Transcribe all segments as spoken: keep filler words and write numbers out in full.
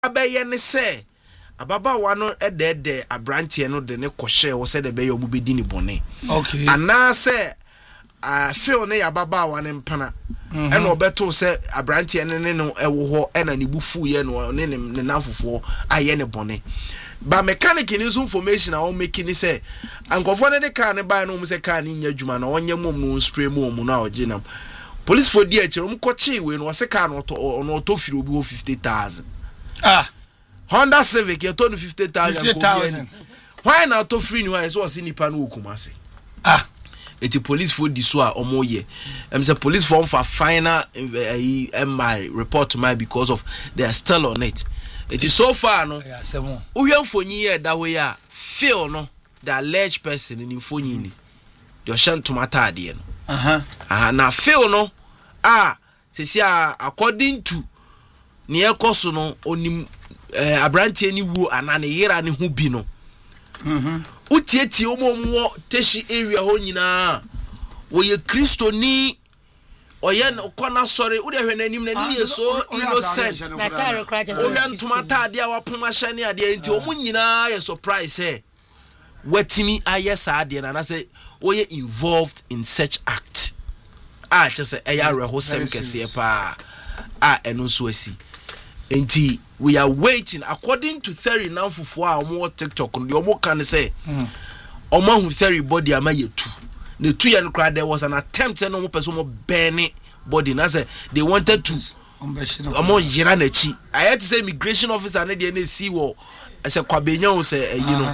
abɛyɛ ne sɛ ababaawa no ɛdɛɛdɛ abranteɛ no de ne kɔhyɛ wɔ sɛ de bɛyɛ ɔmo bɛdi ne bɔne okay anaasɛ a feel ne ababaawa ne mpana ɛna ɔbɛto sɛ abranteɛ ne ne no ɛwɔ hɔ ɛna ne bufu yɛ no ne ne nanfofoɔ ayɛ ne bɔne ba mechanic ni so information a o make ni say ankofo ne de car ne buy no mu say car ni nya adwuma na onye mom no spray mom no a oginam police for di akire um koche we no se car no to no to firi obi o fifty thousand ah Honda Civic you to no fifty thousand fifty thousand why na to free ni why so se nipa no okumase ah eti police for di so a omo ye em say police for for final uh, my report to my because of they are still on it. It is so far no. Yeah, seven. Uyan fonyi ye da way a feel no the alleged person in fonyi ni. The shan tomata ade no. Uh-huh. Ah na feel no ah sisi a according to ne ekoso no onim eh abrantie ni wuo anane yera ne ho bi no. Mhm. Utieti omomwo teshi area ho nyina wo ye Kristo ni oyen okona sorry wo de hwe nanim na ni so innocent na tare kra je so oyan tomata ade a wapoma hye ade enti omu nyina ye surprise eh watimi ayesa ade na na say wo ye involved in such act ah just say eya reho sem kese pa ah eno so asi enti we are waiting according to theory now for our more TikTok no omo kan say omo hu theory body amayetu the two year crowd there was an attempt no person mo burning body na say they wanted to omo yira na chi I had to say immigration officer na dey na see wo say kwabenya wo say you know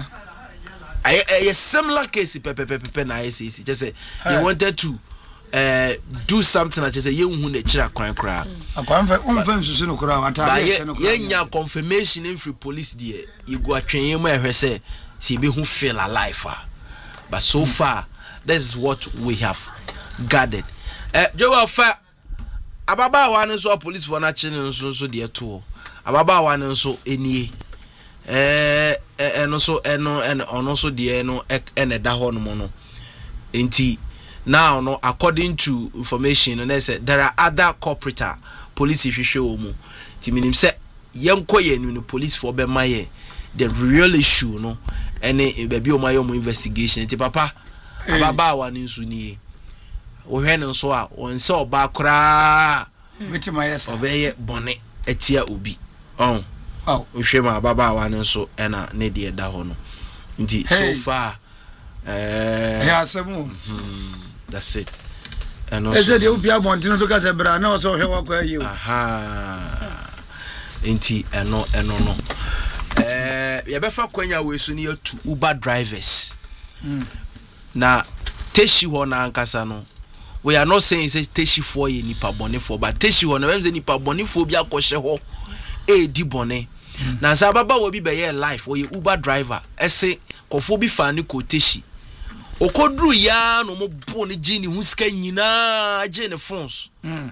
a similar case pepe pepe na I say just say they wanted to uh do something that say you hu na chira kwan kra akwan fa umfa nsusu no kra wata ye yenya confirmation in free police there you go atwen mu ehwe say see be who feel alive but so far this is what we have gathered. Eh, Joe fa ababaawa ne so police for na chi ne nso nso de to. Ababaawa ne nso enie. Eh eh no so eno en ono so de no ene da ho no mo no. Enti now no according to information no say there are other corporate police hwehwe wo mu. Ti minim say yenko ye no police for be maye the real issue no ene be bi o maye mo investigation. Ti papa ababaawa ne nso nie wo hwe ne nso a won se oba kra wetima yesa obeye bone atia obi on oh wo hwe ma ababaawa ne nso ena ne de da ho no nti so far eh ya semu that's it and also eze de obi abontino to ka se bra na so hwe wakwa yi aha nti eno eno no eh ye befa kwanya we so ne yatu Uber drivers mm. Na teshi ho na ankasa no we are not saying say teshi for ye nipa bone for but teshi ho na we say nipa bone for bi akɔhye ho e di bone mm. Na sa baba wo bi be ye life wo ye Uber driver ese kofo bi fa ne ko teshi okodru ya no mo bo ne gini hu ska nyina je ne phones mm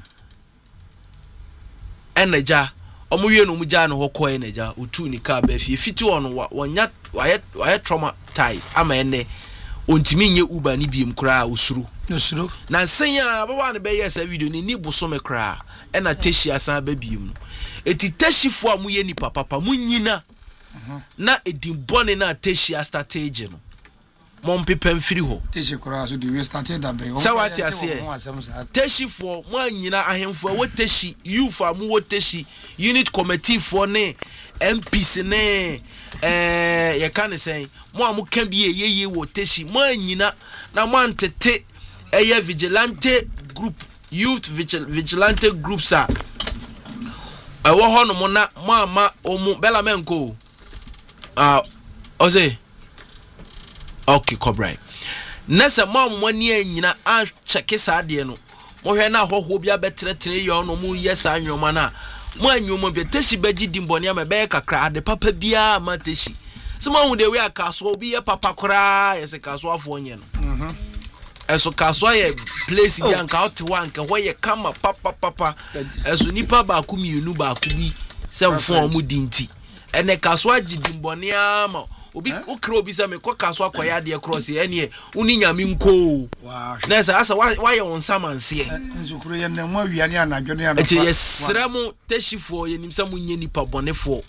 enaja omo wie no mu ja no hokɔ enaja otu ni car ba fie fiti ono wonya waye waye traumatized ama ene ontimi nye Uber ni biem kra osuru osuru na nsen a baba ne be yes video ni ni bosome kra e na teshi asan ba biem eti teshi fo a mu ye ni papa papa mu nyina na edin bone na teshi a strategy no mom pepe mfiri ho teshi kra so the started that be so what you say teshi fo mu anyina ahemfo wo teshi youth a mu wo teshi unit committee for ne M P C ne eh ye kan say mo amu kan bi yeye wo teshi mo anyina na mo antete eye vigilante group youth vigil, vigilante groups a ewo ho no mo na mo ama omu belamenko ah oze okay cobra nessa mo mo ni anyina a check sa de no mo hwe na hoho bia betretre ye no mo yes anwoma na mo anwoma bi teshi baji dimboni ama be kakra ade papa bia ma teshi sima hu de we akaso obi ye papa kra yes kaso afo nye no mhm eso kaso ye place bi anka hot one ka ho ye kama papa papa eso nipa ba ku mienu ba ku bi se mfo mu dinti ene kaso agi dimboni ama obi okra obi se me ko kaso akoya de cross ene uni nyame nko na se asa wa ye won samanse nzukuru ye na mu awiane anadwo ne anapa eti yesremu teshifo ye nimsa mu nye nipa bonefo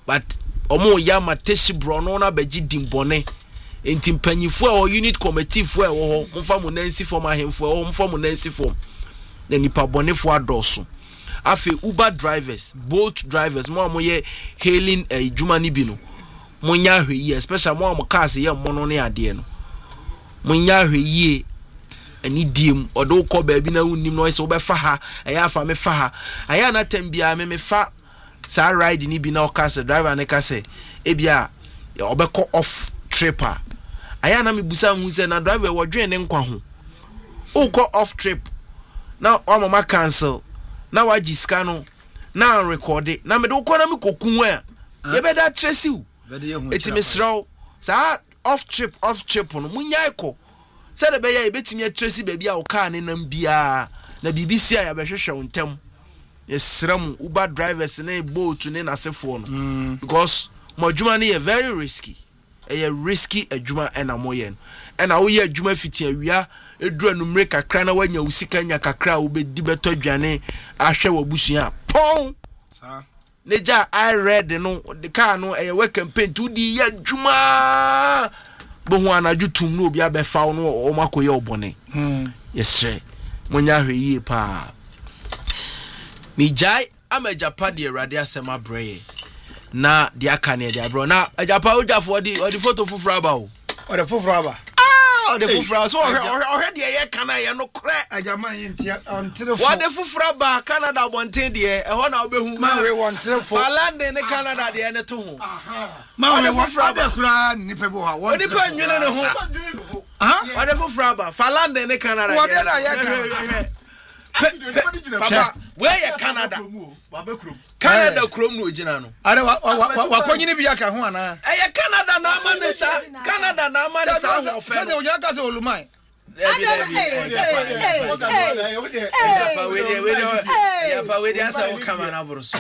but omo ya mateshi bro no na beji dimbone enti mpanyifo a unit committee fo e wo ho mfa mo nansi form ahemfo e wo mfa mo nansi form na nipa bonefo adoso afi Uber drivers boat drivers mo amoye hailing adwuma ni bi no mo nya hwe especially mo am cars ye mo no ne ade no mo nya hwe yie ani diem odo ko ba bi na unnim no so be fa ha eya afa me fa ha aya na tambia me me fa sa ride ni bi na o cars driver ne ka se ebia obekọ off tripper aya na me busa hu se na driver wodwen ne nkwa ho o ko off trip na o mama cancel na waji scan na record na me do ko na me kokun a ye be da tresiu eti me sraw sa off trip off trip no munya iko se de be ya ebetimi atresi ba bia o car ne nam bia na bibisi a ya be hwehwe ntem yesram Uber drivers ne boat ne nasefo no because mo adwuma ne very risky e risky adwuma ena moye ena wo ye adwuma fiti awia edura numre kakra na wanya usika nya kakra wo be di beto adwane ahwe wabusua pon sa neja I read no the car no e we campaign to di adwuma bo ho anaju tum no obi abefa no o makoye obone mm yesre monya hwe yie pa mi jai amajapa de erade asema breye na de aka ne de abro na ajapa ojafo odi odi photo fufura ba o odi fufura ba ah odi fufura so o de ye kana ye no kre ajama yintia ontere fo odi fufura ba Canada bonten de e ho na obehu ma we wontere fo Falande ne Canada de ne to ho aha ma we fufura ba kura nipa bo ha odi pa nwene ne ho aha odi fufura ba Falande ne Canada de odi na ye ka Papa, where you Canada? Canada krom no ogina no. Are wa konyini bi aka ho ana. Eh Canada na amanesa, Canada na amanesa ho fe. Kaje o jaka se olumai. Papa we dey we dey Papa we dey asa o kamera bruso.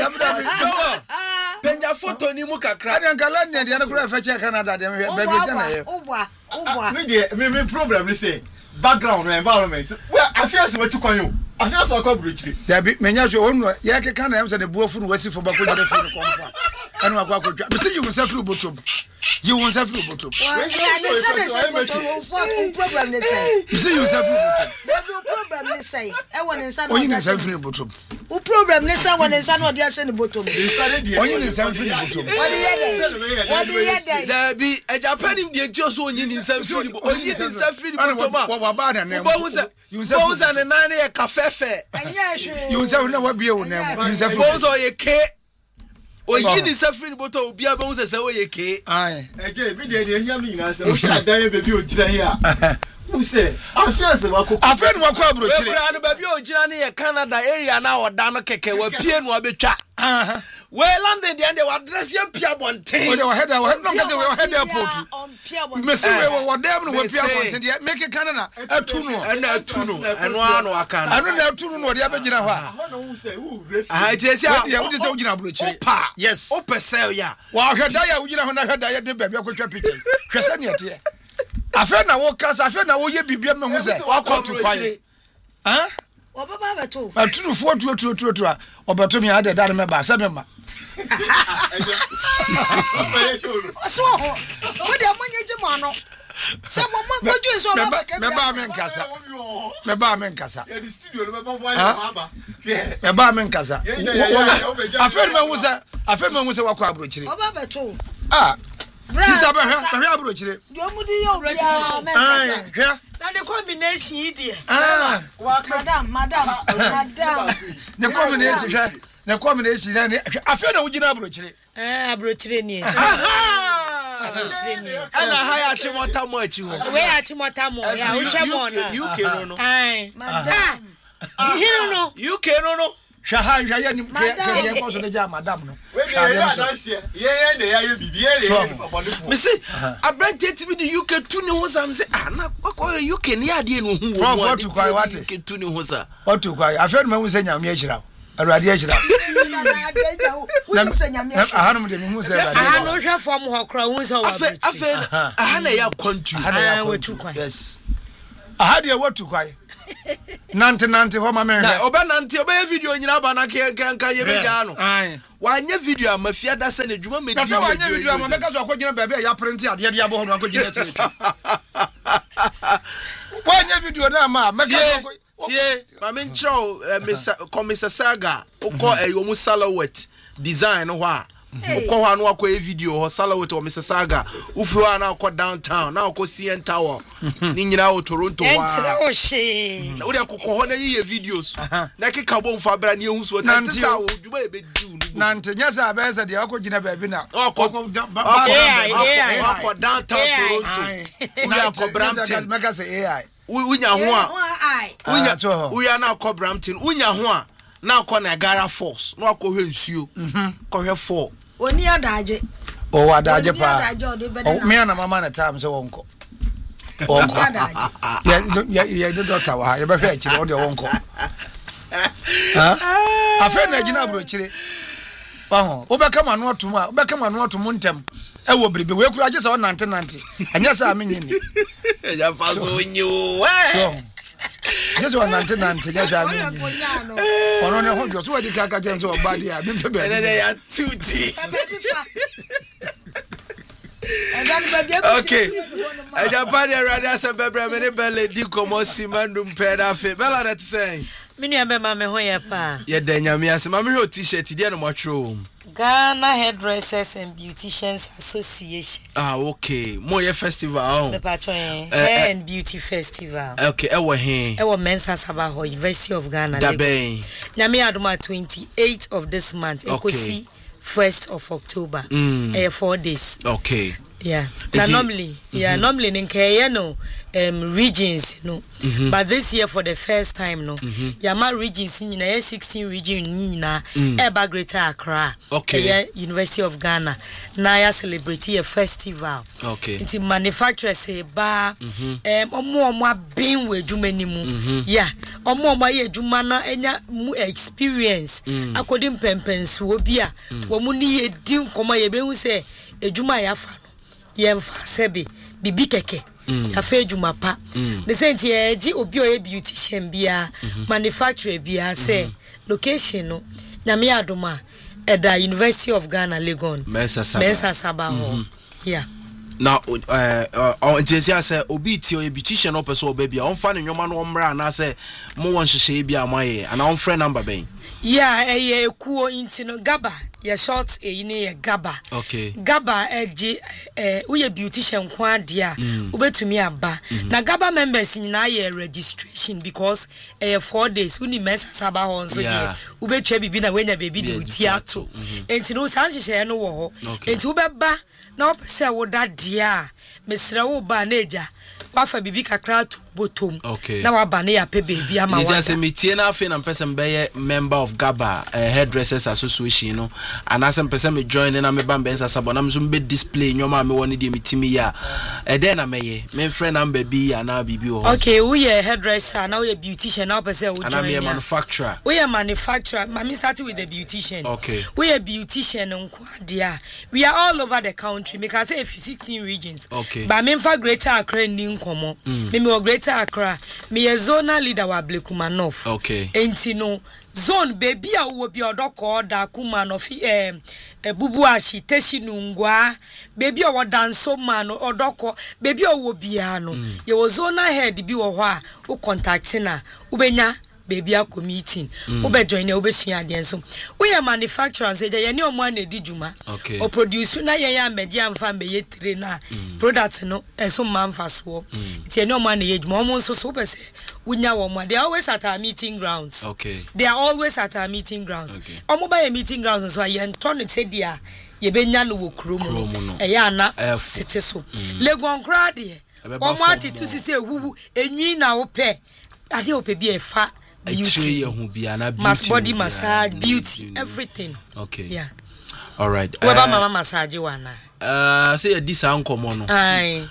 Penja photo ni mu kakra. Ade nkala ne de na kura fa che Canada de be be na ye. Ubwa, ubwa. Me dey me me problem is say background environment. Well, I feel so to kwan you. I feel so ko bruchiri. There be menya so onu ye keka na em se de buofu no wasi fo ba ko jere fo no konfa. Anu akwa akwa. Be say you won't through bottom. You won't through bottom. Well, problem they say. You say you won't through bottom. The problem they say. E won inside. Only in through bottom. O problem they say won inside no dey share the bottom. Only in through bottom. What the head? What the head? There be a Japan in the just only in through bottom. Only in through bottom. What bad and name? You say bones and nine cafe. You say na wa bie wo name. You say bones or ye ke. O yin is suffering but obi aba won say we ye ke. Ai. Eje bi de de nyam ni na say o sha dan baby o gina here. Who say? Afia se wa ko. Afia no kwa bro chire. We bra baby o gina na ye Canada area na oda no keke wa pie no abetwa. Aha. We London dey and we address your pia bonten. We dey head we no get we head airport. Me say we we dem no we pia bonten dey make Canada atu no. Na atu no. Eno anu aka no. Anu na atu no no dey abegina ho a. Who say who refi. Ah it is ya. We dey say we gina bro chire. Yes. O pesel ya. Wa hweda ya we gina ho na hweda ya dey baby akotwa picture. Hwese ne ete. Afia na wo kasa afia na wo ye bibia me hu say wa come to fire. Huh? Obaba beto. Atunu fo tu tu tu tu a obeto me ade dare me ba se me ma. So, what the money jimano? Some mo do so me ba me nkasa. Me ba me nkasa. The studio me ba voice baba. Me ba me nkasa. Afel me hu say, afel me hu say wa kwa abrochire. Obaba beto. Ah. Sister ba hwe, ba hwe abrochire. Do mu di yo bia me nkasa. Hwe. Na the combination here. Ah. Madam, madam, madam. The combination hwe. Na combination na afel na wo gina abrochire. Eh, abrochire ni. Ana haya chimota mo achi ho. We achimota mo. Ya wo hwe mo na. U K no no. Ai. Madam. Hiro no. U K no no. Shaha hwa ya ni ke ye ko so de ja madam no. We dey ya dance ye ye na ya ye bibi ye ye. Me say abrante ti bi the U K tu ni ho sam say ah na ko U K ni ade no hu wo. What to kwai what? U K tu ni ho sa. What to kwai afel me hu say nyame ahira. Arade ahira. Ahanum de mu say arade. Aha no hwe fom ho kra hu say wa. Afe afe aha na ya kwantu. Ah we tu kwai. Yes. Aha de what to kwai. nante nante ho ma me na oba nante oba video nyina ba na kanka ye beja no ai wanye video amafia da se ne dwuma me di na se wanye video ama me ka so akogina baabi ya print ade ade abo ho no akogina tire wanye video na ma me ka so tie ma me nchro Komisa Saga uko eyomu Salawet design ho a uko ho anu akọ video ho Salawet o Komisa Saga ufi ho na akọ downtown na akọ C N Tower ni nyina o Toronto wa entra o she na uri akọ ho na yiye videos na ke kabo mfa bra ne ehu so tante sa wo dwuma e be du nante nyasa abeza de akogina baabi na akọ akọ downtown Toronto uri akọ Brampton me ka say A I unya ho a unya uya na akọ Brampton unya ho a na akọ na Gara Force na akọ hwe nsuo mhm kọ hwe four oni adaje o adaje pa o me na mama na time so wonko wonko ya ya do doctor wa ya be hwe akire o de wonko ha afa na gina abro akire paho o be kama no otum a o be kama no otum ntem e wo bribe we kura je so nante nante anya sa me nyini e ja paso nyu eh Just one nante nante just a me ono ne ho so wadi kaka je so obadi a bimpe be ene ya tuti okay aja pa de radio se bebre me ne bele di komo simandum peda fe bela that say mini ambe ma me ho ye pa ye da nyame ase ma me ho t-shirt di no matro Ghana Hairdressers and Beauticians Association. Ah, okay. Mo ye festival. The patron Hair and Beauty Festival. Okay, e wo he. E wo Mensa Sabaho, University of Ghana. Da ben. Nyame adoma twenty-eighth of this month. E ko see first of October. Mm. Eh four days. Okay. Yeah. Now normally, mm-hmm. yeah, normally in Kenya no um regions no. Mm-hmm. But this year for the first time no. Mm-hmm. Yama regions in na sixteen region na mm. Eba Greater Accra. Okay. Yeah, University of Ghana. Na ya celebrate a festival. Okay. It's manufacturers say ba um omo omo abin we adwuma ni mu. Yeah. Omo omo ye adwuma na enya mu experience. Mm. According pempenso obi a wo mu ni ye din komo ye be hu say adwuma ya fa yemfa sebe bibi keke ya fe juma pa the senti e ji obi o beautician bia manufacturer bia say location no nyame adoma at the University of Ghana Legon Mensa Saba Mensa Saba yeah now uh on jesia say obi ti o beautician no person obi on fa ne nwoma no mra na say mo won hyehyɛ bia amaye and on friend number ben yeah eh ekuo intino gaba ya short e yini ya gaba okay gaba eji eh uye beautician kwa dia ubetumi aba na gaba members nyina ya registration because eh four days uni Mensa Saba ho nso dia ubetwa bibi na wenya baby di utiato entino sanhyehyɛ no wo ho enti ubeba na opese wo da dia mesra wo ba na eja wafa bibi kakra tu botom na waba na ya pe baby ama wa is say metie na afi na person be member of Gaba uh, Hairdressers Association no and as person me join na me ba Mensa Saba na me be display nyoma me woni di metimi ya e den na meye me friend am baby ya na bibi o okay we ye hairdresser na we beautician na person we join and I'm a manufacturer we a manufacturer ma me start with the beautician okay we a beautician nko dia we are all over the country me can say if sixteen regions okay but me for Greater Accra ni nkomo me me Greater Accra me a zonal leader wa Blekumanov okay enti no zone baby a wo bi odoko da Kumanov eh bubu ashi teshi nungwa baby a wo danso man odoko baby a wo bia no ye wo zonal head bi wo ho a wo contact na ubenya baby a meeting ube join ube sua ade nso we are manufacturers e ye ne omo na di djuma o produce na ye ya media mfa mbe ye tire na product no enso manfa so ti ye ne omo na ye djuma omo nso so be se unya wo mo they are always at our meeting grounds okay they are always at our meeting grounds omo ba ye meeting grounds so ye nton se dia ye benya no wo krom no e ya na tete so legon kra de omo atitu sisi ehuhu enwi na wo pe ade wo pe bi e fa beauty mass body massage beauty everything okay yeah all right we ba mama massage wana uh say this ankomo no ai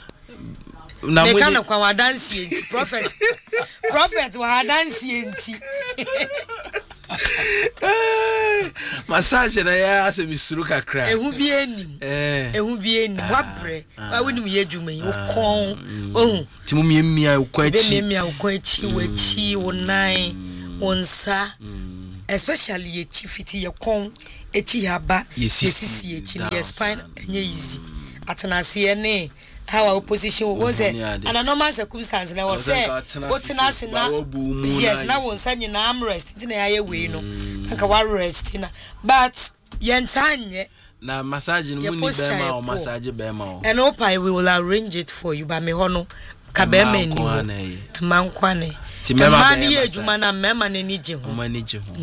na mo kana kwa dance enti prophet prophet wa dance enti massage na ya ase misuru kakra ehu bi enim eh ehu bi enim wabre wa wonim ye dwuma yi ukon ohun ti mu miemia ukon achi miemia ukon achi wachi wonan wonsa especially ye chi fiti ye kon echi haba yesisi ye chi ye spine enye easy atenase ne how our position was it and a normal circumstance na was say what na se na yes na won say na am rest na ya we no nka wa rest na but yentanye na massage no mu ni be ma o massage be ma o and hope I will arrange it for you ba me ho no ka be ma ni ma nkwane ti me ma ni ejuma na me ma ni je ho ma ni je ho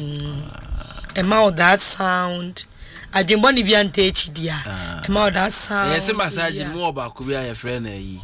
e ma o that sound adwemboni bi ante echidia e ma that sound yes massage mu oba ko bi aye friend na yi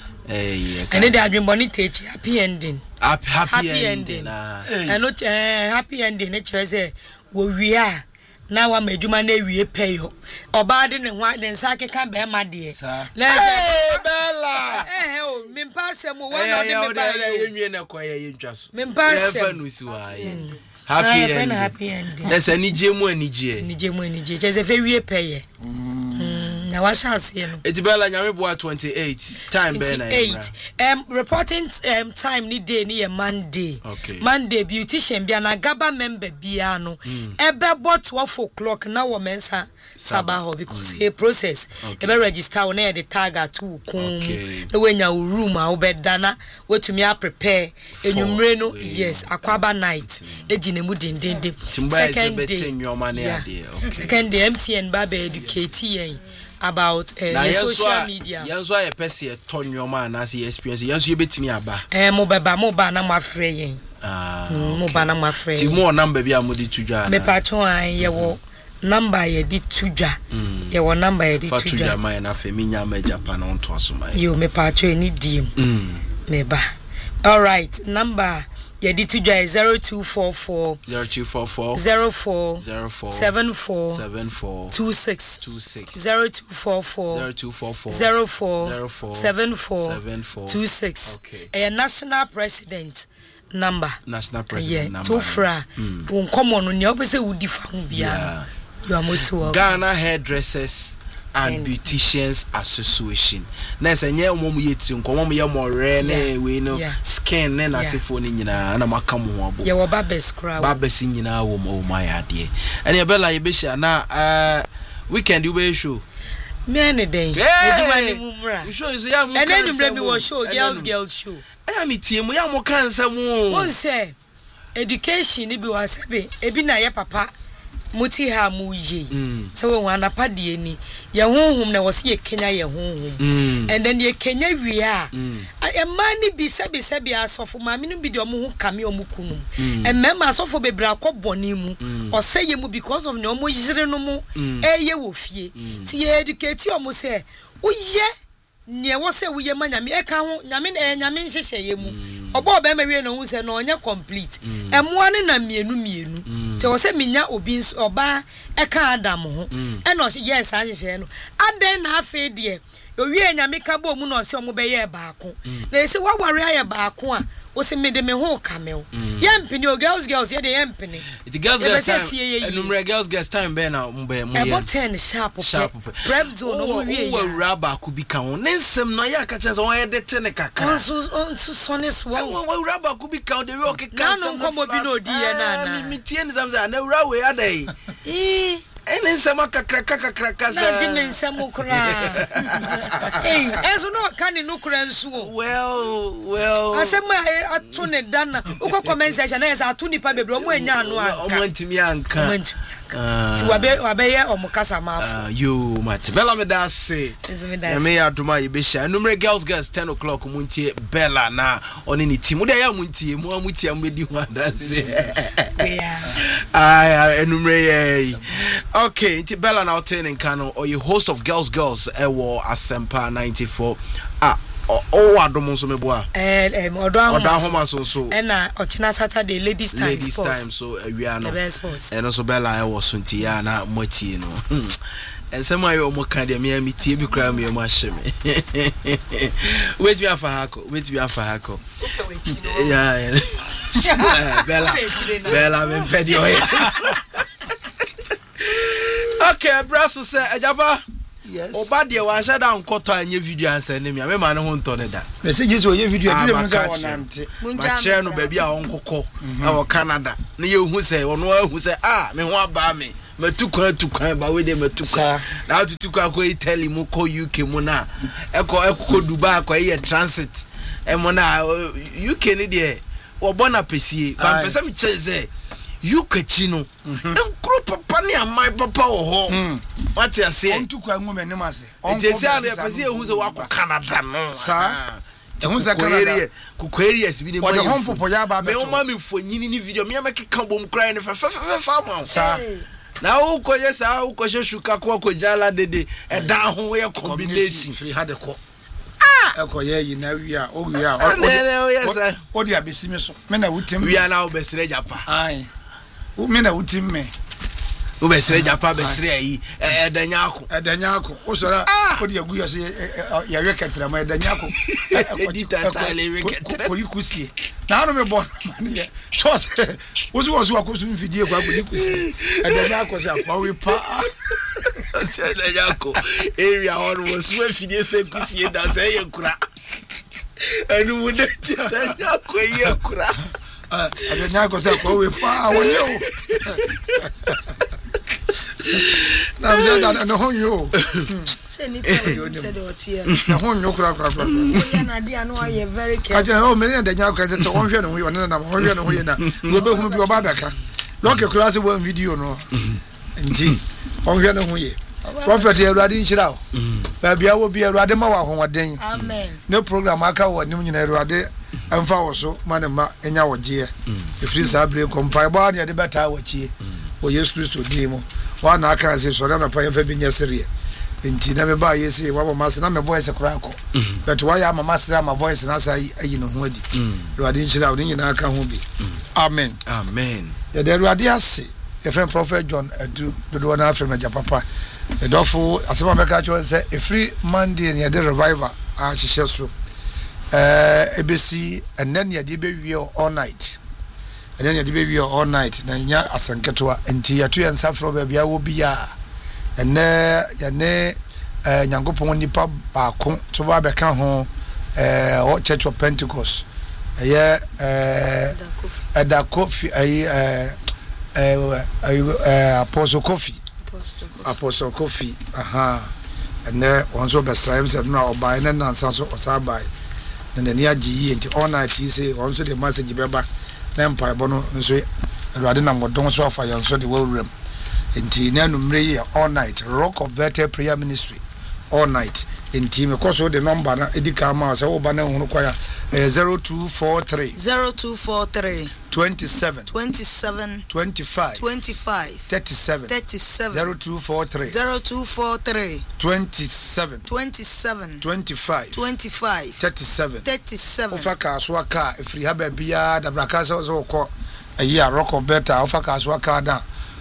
eh ene de adwemboni techi happy ending happy happy ending eno eh happy ending ne chere say wo wi a na wa madwuma na wie peyo oba de ne ho ne nsa keka be ma de na say bella eh o me mpasem wo na de me ba ye nwie na kwa ye ntwaso me mpasem e fa no si wa ye happy ending happy ending that's any jemu ani je ni jemu ani je je se fe wie peye mm na wa chance no etibela nyame boa twenty-eight time be na twenty-eight um reporting um time ni day ni ye Monday okay. Monday beautician bia na gaba member bia no ebe bot twelve o'clock na wo mensa sabaho because mm. a process okay. ebe register na the tag atu kun na wenya room a obedana wetumi a prepare enyumre no yes akwaba night ejine mu dindinde second day yeah. okay. second day M T N baba educate yen about uh, social media yanso aye pese e tonyoma na se experience yanso ye betimi aba eh mo baba mo ba na mo afre yen ah mo ba na mo afre ti mo number bia mo di tudwa me patcho an ye wo number ye di tudwa ye wo number ye di tudwa tudwa man na fe minya ma Japan on to so man yo me patcho ni dim mm me ba all right number yeah, the two is zero two four four zero two four four zero four zero four seven four seven four two six two six zero two four four zero two four four zero four zero four seven four seven four two six. Okay. A national president number. National president yeah, number. To fra. Un common on your person would differ. Yeah. You are most welcome. Ghana Hairdressers and, and Beauticians Association. Na se nye omo mu yetri nko mo ye mo re na we no skin na asefo ni nyina na maka mo ho abo. Ye wo barbers crowd. Barbers nyina wo mo my ade. Ene e bela ye be sha na uh weekend you be show. Me any day. Ejuma ni mumra. You show you ya mo. And then you bring me wo show girls girls show. Eh mi tie mo ya mo kan nsam o. Won say education ni bi wa sabe ebi na ye papa muti ha mu ye so we wan apade ni ye honhom na wose ye Kenya ye honhom and then ye Kenya wi a e man ni bi sabe sabe asofo ma me no bi de omo ho kame omo kunum e mema asofo bebra akobone mu o say ye mu because of ne omo yire no mu e ye wo fie ti ye educate omo say uye ne wo say uye ma nyame e ka ho nyame e nyame nhyehyɛ ye mu obo be ma wie no hu say no onye complete emoa ne na mienu mienu te wo say minya obi oba e ka adam ho e no yes ahyehyɛ no aden na afa de owie nyame ka bo mu no se omo be ye baako na ese waware aye baako a wo se me de me ho kamel yempini o girls girls ye de yempini it girls girls time enumere girls girls time be na mbe mo ye about ten sharp prep zone no wie ya wo wura baako bi ka ho ne nsem no ya ka chance won ye de te ne kaka onso onso sonis wo wo wura baako bi ka ho de we o ke ka na no nkomo bi no di ye na na mi tie ni zamza na wura we adai eh ene nsema kakra kakra kasa na di me nsemo kra eh enso no kan no kra nso well well asema atu ne dana ukọ comment section na yesa atu nipa bebre omo anya anu aka omo ntimi anka ti wabe wabe ye omo kasa mafu yo mate bella me da se ya me ya duma ye be sha numere girls girls ten o'clock mu ntie bella na oni ni team de ya mu ntie mu amutie am di ho adase yeah ah numere ye okay ntie bella na otening kano or you host of girls girls ewo Asempa ninety-four ah oh adom so meboa eh eh odo ahoma so so e na ochina Saturday ladies time ladies time so awia no e no so bella e wo so ntia na motie no ensema yo mo kan de me mitie bi kra me mo ahye me wait me afa hako wait me afa hako yeah bella bella me pedi oya okay braso say ejaba yes oba de wan sha da nkoto anye video ansa ne me ma ne ho nto ne da message so ye video bi dem say wonante ma chere no ba bia onkokọ na wo Canada na ye hu say ono ahu say ah me ho aba me matukwa tukwa ba we de matukwa na tutukwa ko Italy mu ko U K mu na eko eko Dubai ko ye transit e mo na U K ni de wo bona pesie ba pese me cheze U K chi no enkro papa ni amai papa wo ho what you say ontukwa ngome ne mase onko ane pese ehu se wako Canada no sa ehun se Canada kukweri as bi ne mo de hompopo ya ba beto me o ma me fonyini ni video me make ka bom cry ne fa fa fa fa ma sa na wo ko yesa wo ko shuka ko ko jala dede e da ho ye combination free had ko ah e ko ye yi na wi a o wi a o yesa o di abesi mi so me na wutim wi a na wo besere japa ai wo me na wutim me wo besere japa besere yi e danya ko e danya ko o sora o di agu ya se ya we ketra ma e danya ko e ko di tatale we ketra ko yikusie na ano me bon man ye short wo so wo so akoso mfidie ko agu yikusie e danya ko se akwa we pa se danya ko area on wo so mfidie se kusie da se ye kura enu mu de ti danya ko ye kura e danya ko se akwa we pa wo ye na mze da no honyo se ni tell se do tie na honyo kura kura kura ya na dia no aye very careful aje o me ne da nya ko se to won hwe no ho na na won hwe no ho na wo be hunu bi oba beka no ke kura se wo video no nti won hwe no ho ye prophet Erade nchira o ba bia wo bi Erade ma wa hoden amen no program aka wo nim nyina Erade amfa wo so ma ne ma enya wo je e free sabre kompai ba ne de beta wo chie o Yesu Kristo di mo wa na aka se so na pa yemfa bi nya serie nti na me ba yesi wa bo mas na me voice kura ko but wa ya mama sra ma voice na sa ayi no ho adi Erade nchira o nyina aka ho bi amen amen ya de Erade ase your friend prophet John Edu do na afre meja papa e dofo asema meka cho say a free Monday ne de revival a hihye so eh ebesi enen ne de be wie all night enen ne de be wie all night na nya asanketwa enti yato ya nsafro ba bia wo bia ene ya ne eh nyankopon nipa baako to ba beka ho eh o Church of Pentecost eh eh da kofi eh eh eh Apostle Kofi Apostle Kofi aha ene wonso besaim se na obai na nansa so osabai na nani agi enti all night say wonso the message beba na mpa bo no nso Erade na modon so afa yonso de wawuram enti na numre ye all night Rock of Bethel Prayer Ministry all night enti me koso the number na edika ma se wo ba na hunu kwa ya zero two four three zero two four three twenty-seven twenty-seven twenty-five twenty-five thirty-seven thirty-seven zero two four three zero two four three twenty-seven twenty-seven twenty-five twenty-five thirty-seven thirty-seven ofa ka so aka efri ha ba bia da braka se so ko ayi a Rock of Bethel ofa ka so aka da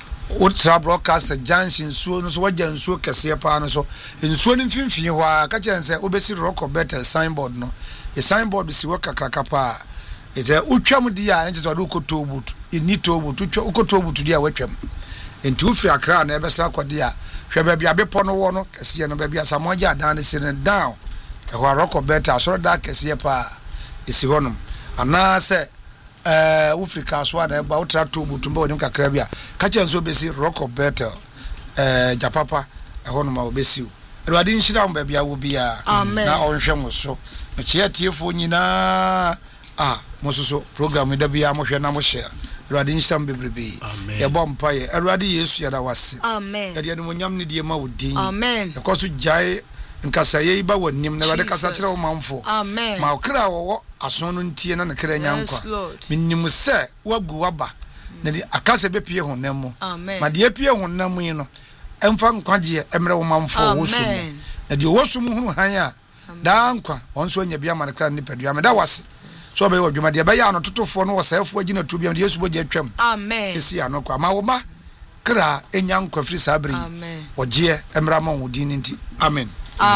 Ultra Broadcaster Junction so no so waja nsuo kese pa no so nsuo ni mfimfini ho a ka chense obesi Rock of Bethel signboard no e signboard si waka kakapa ete utwam di a nje to do kotobutu ni tobutu utwa kotobutu di a watwam enti ufri akra na ebesa kwade a hwe ba bia bepo no wo no kese no ba bia samoja adan ne sine down e ho Rock of Bethel so da kese pa isi honum ana se eh ufri kaswa na ba utra tobutu mba woni kakra bia ka chenso obesi Rock of Bethel eh japapa e honum a obesi Erade nshira mba bia wo bia na onhwe mo so mechia tiefo nyina ah mososo program da bia mo hwe na mo share Erade nsham bebrebe ye bom paye Erade Yesu ya da wase amen ya de no nyam ne die ma wodin amen e koso jai nkasa ye ba wonim na Erade kasa kire wo manfo amen ma okra wo ason no ntie na ne kra nyankwa minnim se wagu waba na di akasa be pie honam mu ma de pie honam yi no emfa nkwaje emre wo manfo wo sum na de wo sum hunu han a da nkwa onso anya bia ma ne kra nipadua me da wase so be wadwuma de be ya no totofo no wosefo agina tu bia de Yesu boje atwam amen esi anokwa ma wo ma kra enya nkwa firi sabri amen oje emra ma wodin nti amen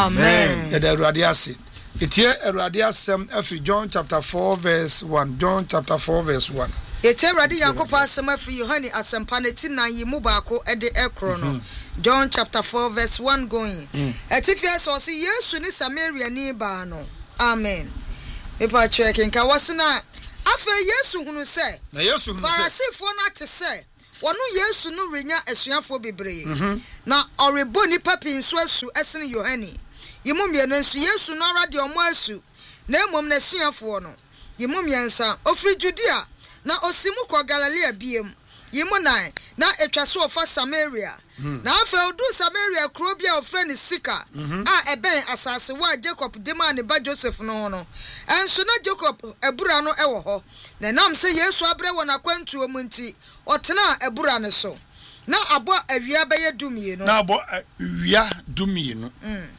amen ya da Erade ase etie Erade asem afi John chapter four verse one John chapter four verse one Yete Radi Yankopa Semafri Yohani Asempane Tina Yimu Baako Ede Ekrono. John chapter four verse one going. Etifia so si Yesu ni Samaria ni ba no. Amen. Mepa checking ka wasina afa Yesu hunu se. Na Yesu hunu se. Farisifo na te se. Wonu Yesu no renya asuafo bebree. Na orebo nipa pinso asu esene Yohani. Yimu mienu nsu Yesu no ara de omo asu. Na emom na asuafo no. Yimu miensa ofri Judea na osimu ko Galilea biem. Yimu nine na etwaso ofa Samaria. Na afa odu Samaria kuro bia ofre ni Sika. A eben asase wa Jacob dema ne ba Joseph no no. Enso na Jacob ebura no ewo ho. Na nam se Yesu abre wona kwantu omunti. Otena ebura ne so. Na abo awia beye dumie no. Na abo awia dumie no. Mm.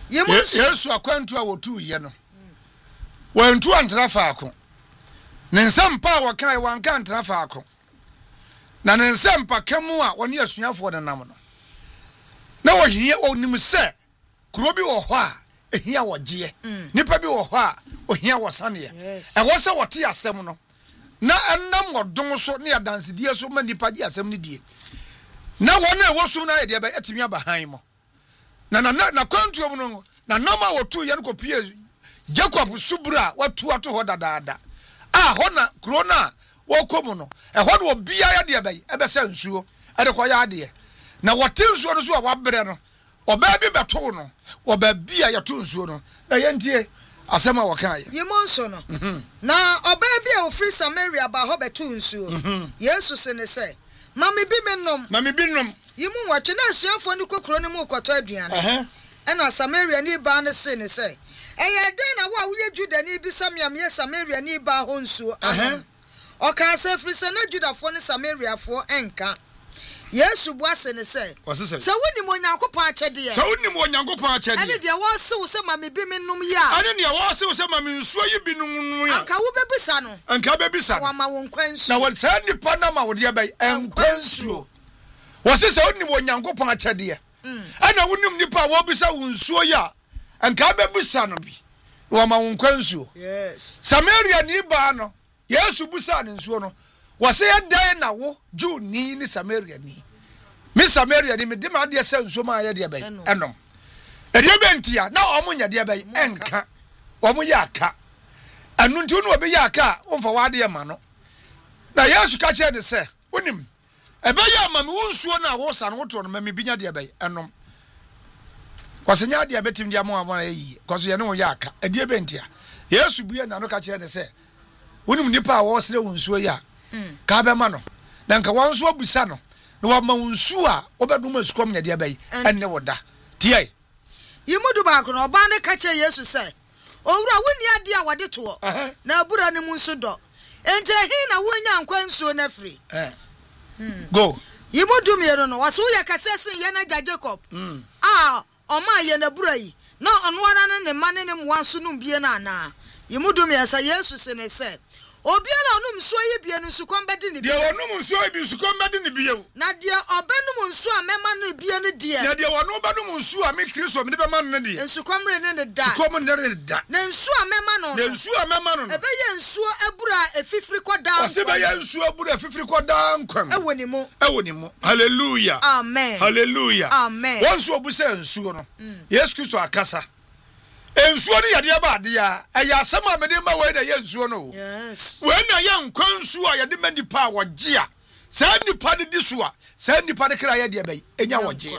Yesu akwantu a wotu ye no. Wantu antra faako. Ne nsampa wakai wanka antra faako. Na ne nsampa kemu a woni asuafo de nam no. Na wohie onim se kuro bi wo ho a ehia wogye. Nipa bi wo ho a ohia wosane ye. E wo se wote asem no. Na enam odon so ne adansedi so ma nipa di asem ne die. Na wona e wosu na ye de ba etimi abahan mo. Na na na kwantu omu no na nama wotu ye no kopie Jacob subura watu ato ho dadaada. Ah hona krona wokomu no. E ho no obia ya de bai ebe se nsuo. E de kwa ya de. Na wote nsuo no so a wabere no. Oba bi beto no. Oba bia ya to nsuo no. Na ye ntie asema wakan ye. Yimonso no. Na oba bia ofri Samaria ba ho beto nsuo. Yesu se ne se mami bi mennom. Mami bi nnom. Yimu wache na asuafo ni kokro ni mu kwato aduane. Eh. Ena Samaria ni ba ne se ne se. Eye den na wa wo ye Juda ni bi Samiam ye Samaria ni ba ho nsuo. Eh. O ka se fri se na Judafo ni Samaria fo enka. Yesu bu ase ne se. Se woni mo Nyankopon akyede ye. Se woni mo Nyankopon akyede. Ene de wo se wo se mami bi mennom ya. Ane ne wo se wo se mami nsuo yi bi num ya. Anka wo bebisa no. Anka bebisa. Wa ma wo nkwansu. Na wo se nipa na ma wo de bai enkwansuo. Wose se woni mo Nyankopon akyede ye. Ana wonim nipa wo bisa wo nsuo ya. Anka bebisa no bi. Wa ma wo nkwansuo. Yes. Samaria ni ba no. Yesu busa ne nsuo no. Wose ye dan na wo Jew ni ni Samaria ni. Mi Samaria ni me de ma de se nsuo ma ye de bai. Enom. E de bentia na omo nya de bai enka. Omo ya aka. Anu nti no obi ya aka, wonfa wa de ma no. Na Yesu ka che de se, wonim. Ebe ya ma me wonsuo na wo sa no to no ma me binya de bai. Enom. Kwasenya de abetim de amo amo na yi. Kwaso ye no ya aka. E de bentia. Yesu buye na no ka che de se. Wonim nipa wo sere wonsuo ya. Ka be ma no. Na nka wonsuo busa no. Na wa ma wonsuo a obedum asukom nya de bai. Enne woda. Tie. Yimudu ba ko no oba ne ka che Yesu se. Owura woni ade a wode to. Na abura ne mu nso do. Ente hi na wonya nkwansuo na firi. Eh. Go. Yimudu miero no waso ye kasese ye na Jacob. Ah, oma ye na bura yi. Na ono ana ne mane ne mwanso no bie na ana. Yimudu miesa Yesu se ne se. Obiara onum nsuo yi bie no nsukom bedi ne bie. De onum nsuo yi bi nsukom bedi ne bie. Na de obenum nsuo a mema no bie ne de. Na de wono benum nsuo a me Kristo me de be ma no de. Nsukom re ne ne da. Nsukom ne ne da. Na nsuo a mema no. Na nsuo a mema no. Ebe ye nsuo abura efifiri koda. O se be ye nsuo abura efifiri koda nkwam. Ewo ni mu. Ewo ni mu. Hallelujah. Amen. Hallelujah. Amen. Wonso obu se nsuo no. Yesu Kristo akasa. Ensuo ni yade ba ade a eya asema me de ma we da ye nsuo no. Yes. We na ye nkwansuo a yade ma nipa a woje a. Sa nipa de diso a, sa nipa de kra ye de bai enya woje.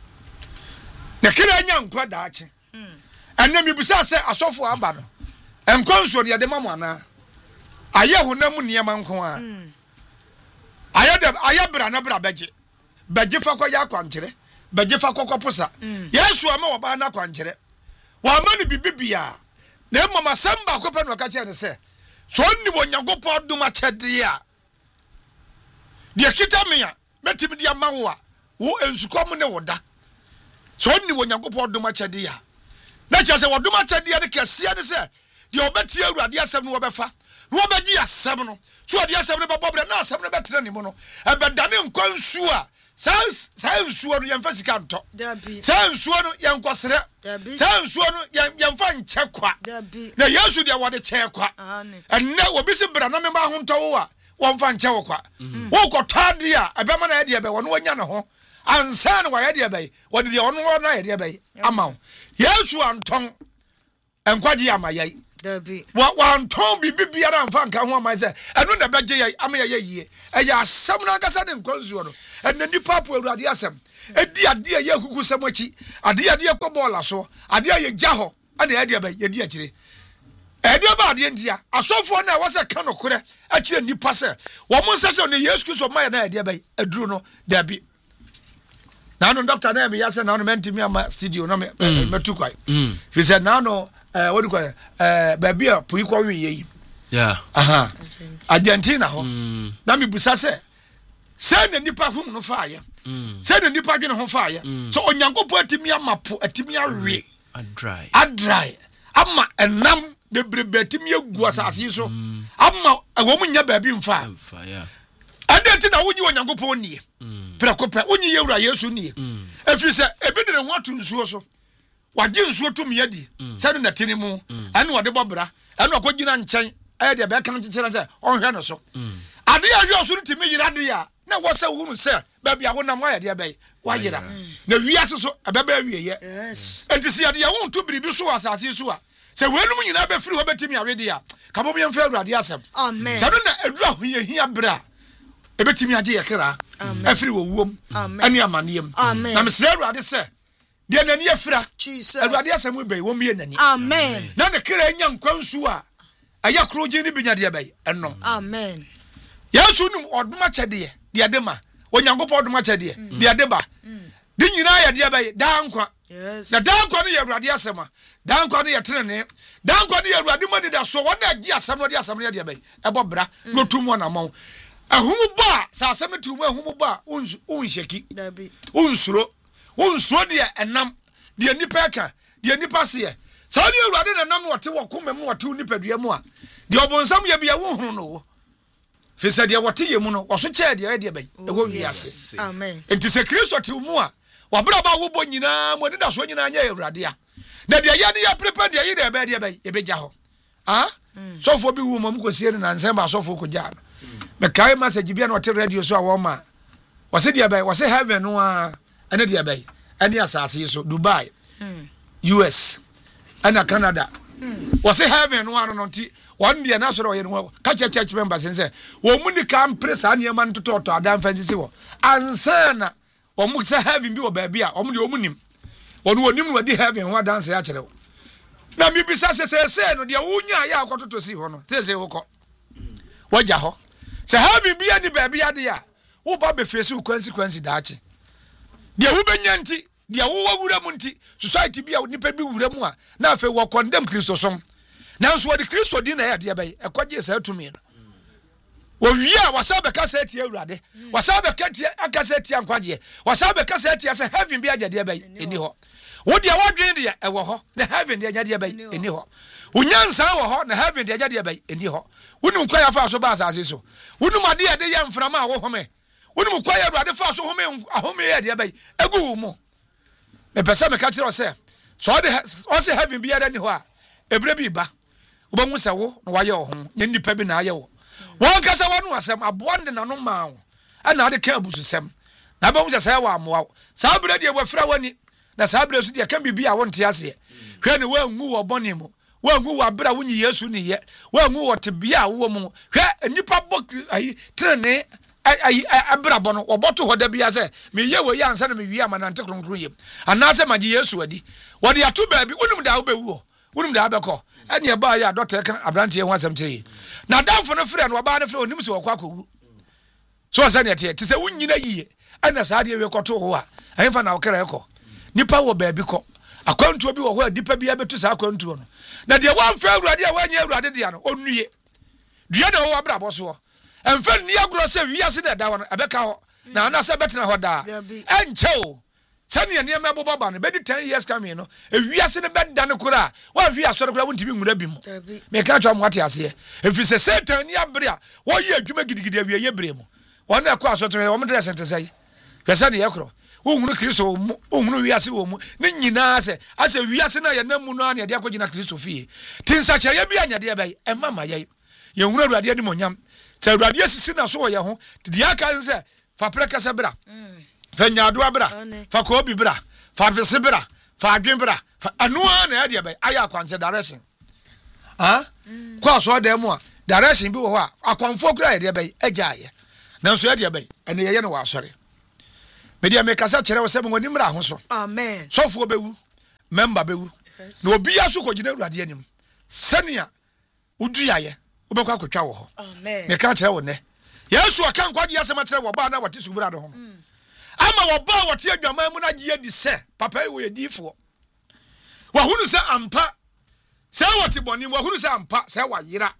Na kra enya nkwa daache. Enne mi busa se asofo aba no. Enkwansuo de yade ma mo ana. Aye honam niema nko a. Aye de aye bra na bra beje. Beje fa kwa ya kwankere. Beje fa kwa kwa posa. Yesu ama oba na kwankere. Wa mani bibibia na mama samba ko pe no ka che ne se so ni bo Nyankopon aduma chede a de kita me a metimi dia mawo a wo ensukom ne woda so ni bo Nyankopon aduma chede a na che se woduma chede a de kese ne se de obeti awurade asem no obefa no obegi asem no so de asem ne bebobre na asem ne betre ni mo no e bedane nkwansu a Sans sans suo no yemfa sika nto. Dabi. Sans suo no yenkosere. Dabi. Sans suo no yemfa nche kwa. Dabi. Na Yesu de wode che kwa. Ane. Enne obi se bra na me ma ho nto wo a. wɔn fa nkyɛ wɔ kwa wɔn kɔ taade a ɛbɛma na yɛ deɛ bɛ wɔn wɔnya ne ho ansa na wɔyɛ deɛ bɛ wɔde deɛ wɔn wɔn na yɛ deɛ bɛ ama wo Yesu antɔn nkwagye ama yɛ dabi wa wantɔn bibi biara mfa nka ho ama sɛ ɛno na bɛgye yɛ ama yɛ yie ɛyɛ asɛm na ankasa ne nkwansuo no ɛna nipa po awurade asɛm edi ade a yɛ kuku sɛm akyi ade ade kɔ bɔɔla so ade a yɛ gya hɔ ana yɛ deɛ bɛ yɛ di akyire ɛde ba ade ntia asɔfoɔ na wɔsɛ ka no korɛ akyire nipa sɛ wɔn mo nsɛ sɛ ne Yesu Kristo ma yɛ na yɛ deɛ bɛ aduru no dabi na no doctor na me yase na no mentimi ama studio na me metu kwai he said na no eh what do you eh baby a pui kwa wi yi yeah aha Argentina ho na me busa se se na nipa hum no fa ye se na nipa dwe no ho fa ye so onyankopɔ atimi amapo atimi awe adry adry ama enam de brebe atimi agu asase so ama wo munya baabi mfa yeah adenti na wonyi onyankopɔ nie prekope wonyi yewura Yesu nie efiri se ebidere ho atu nsuo so wagye nsuo to meyadi sɛ no natini mu ɛne wode bɔbra ɛne akɔgyina nkyɛn ɛyɛ de bɛka no kyekyere sɛ ɔhwɛ no so ade a hwɛ so no timi yira de a na wɔsɛ wonu sɛ baabi a wonam wayɛ de bɛy wayira na wiase so ɛbɛbɛ wieyɛ enti sɛ yɛde yɛwo nto biribi so wɔ asase so a sɛ wenum nyina bɛfiri hɔ bɛtimi awede a kabɔ yɛmfa awurade asɛm sɛ no na adura ho yɛ hia bra ebetimi agye yakra afiri wo wuom ani amaniem na mesra awurade se de nani afira awurade asem bɛyi wo mie nani amen na ne kra nya nkwansu a aya kroje ni binya de bɛyi ɛnom amen Yesu num oduma kyɛde de adema onyankopɔ oduma kyɛde de adeba de nyina ya de bɛyi da nkwa na da nkwa no yɛ awurade asem a da nkwa no yɛ tenene da nkwa no yɛ awurade mani da so wɔda agye asem no de asem no de bɛyi ɛbɔ bra no tumu na mɔ ahumu ba sa asem tu mu ahumu ba unsheki dabi unsuro unsuro de enam de nipa ka de nipa se sa oni awurade na nam wote wokoma mu wote nipa dua mu a de obonsam ye bia wo hunu no fi se de wote ye mu no wo so che de de bai e wo wiase amen enti se Kristo te mu a wa bra ba wo bo nyina mo de da so nyina anya awurade a na de ye de ya prepare de ye de ba de bai e beja ho ah sofo bi wu mo mu ko sie na nsem ba sofo ko ja me kai message bia na wote radio so a wo ma wose dia bai wose heaven no a ene dia bai ene asase so Dubai U S ana Canada wose heaven no ano nti one dia na so ro ye no ka church members say wo mu ni kan presa na ma ntototo adan fancy wo ansana wo mu say heaven bi wo ba bia wo mu de wo mu nim wo no nim no di heaven ho dance ya kire wo na mi bisa se se se no dia wo nya ya akototo si ho no se se wo ko waja ho se heaven bi ani ba bia de ya wo ba be face consequence daachi dia wo benya nti dia wo wawura mu nti society bia nipa bi wura mu a na afa wo condemn Kristo som na nso wodi Kristo di na ya de bai ekwaje sa atumi no wo wia wasabe ka sa tie awurade wasabe ka tie aka sa tie ankwaje wasabe ka sa tie sa heaven bi agye de bai eni ho wo dia wadwen de e wo ho na heaven de agye de bai eni ho unyansa wo ho na heaven de agye de bai eni ho wonu kwa ya fa so ba asase so wonu made ya de ya mframa wo home wonu kwa ya awurade fa so home ahome ya de bai egu mu me pesa me ka kire o se so de o se heaven bi ya ni ho a ebre bi ba wo ba se wo na waye wo ho nya nipa bi na aye wo won ka se wonu asem aboande na no ma wo ana ade ka abusu sem na ba mu se wa amoa sa bre de wo fra wani na sa bre su de kan bibi a won te ase hwe ne wa ngu wo bone mu wa ngu wa bra wonyi Yesu ni ye wa ngu wo te bia wo mu hwe nipa bok ayi trene ayi abra bono oboto hoda bia se me ye wo ya ansa na me wi amanante kronkro yem anase magye Yesu adi wo de ato baabi wonum da wo bewu wonum da abekọ ene ba ya doctor kan abrante ho asem tire na damfo no frɛ no oba no frɛ onim se wakwa kowu so se ne tie te se wonyina yie ana saa de we kɔto ho a ɛmfa na wo kra ekɔ nipa wo baabi kɔ akwantuo bi wo ho adipa bi abetu saa akwantuo no na de wamfa awurade a wanya awurade de ya no onue dua de wo abra boso emfa ni agro se wiase de da wo abeka ho na ana se betena ho da enche o sani ne ma bobo ba no bedi ten years coming no ewiase ne beda ne kura wa hwi asore kura wontimi nwura bi mu me ka twa mo ate ase efi se satan ni abre a wo ye adwuma gidigidi awie ye bre mu won na kwa asotwe wo mdre sente sai kwesa ne yakro wo hunu Kristo wo hunu wiase wo mu ne nyina se ase wiase na ye namu no ane de akogina Kristo fie tinsa kyer ye bi anya de bai e mama ye ye hunu awurade ni monyam sɛ awurade asisi na so wɔ yɛ ho di aka sɛ fa prɛ kasa bra fa nyaado abra fa ko bi bra fa fese bra fa adwen bra anoa na yɛ de bɛ ayɛ akwankyɛ direction ah kwa so da mu a direction bi wɔ hɔ a akwanfo kura yɛ de bɛ agya ayɛ na nso yɛ de bɛ ɛne yɛ ne wɔ asɔre media me kasa kyerɛ wo sɛ mo ni mra ho so amen sɔfo bewu member bewu na obi aso ko gina awurade anim sɛnea udu yɛ wobɛkɔ akotwa wɔ hɔ amen me ka kyerɛ wo ne yesu aka nkwade asɛm kyerɛ wo ba na wɔte subura do ho ama wo ba wɔte adwaman mu na gye di sɛ papa yi wo yɛ difo wa hunu sɛ ampa sɛ wɔte bɔne wa hunu sɛ ampa sɛ wa yira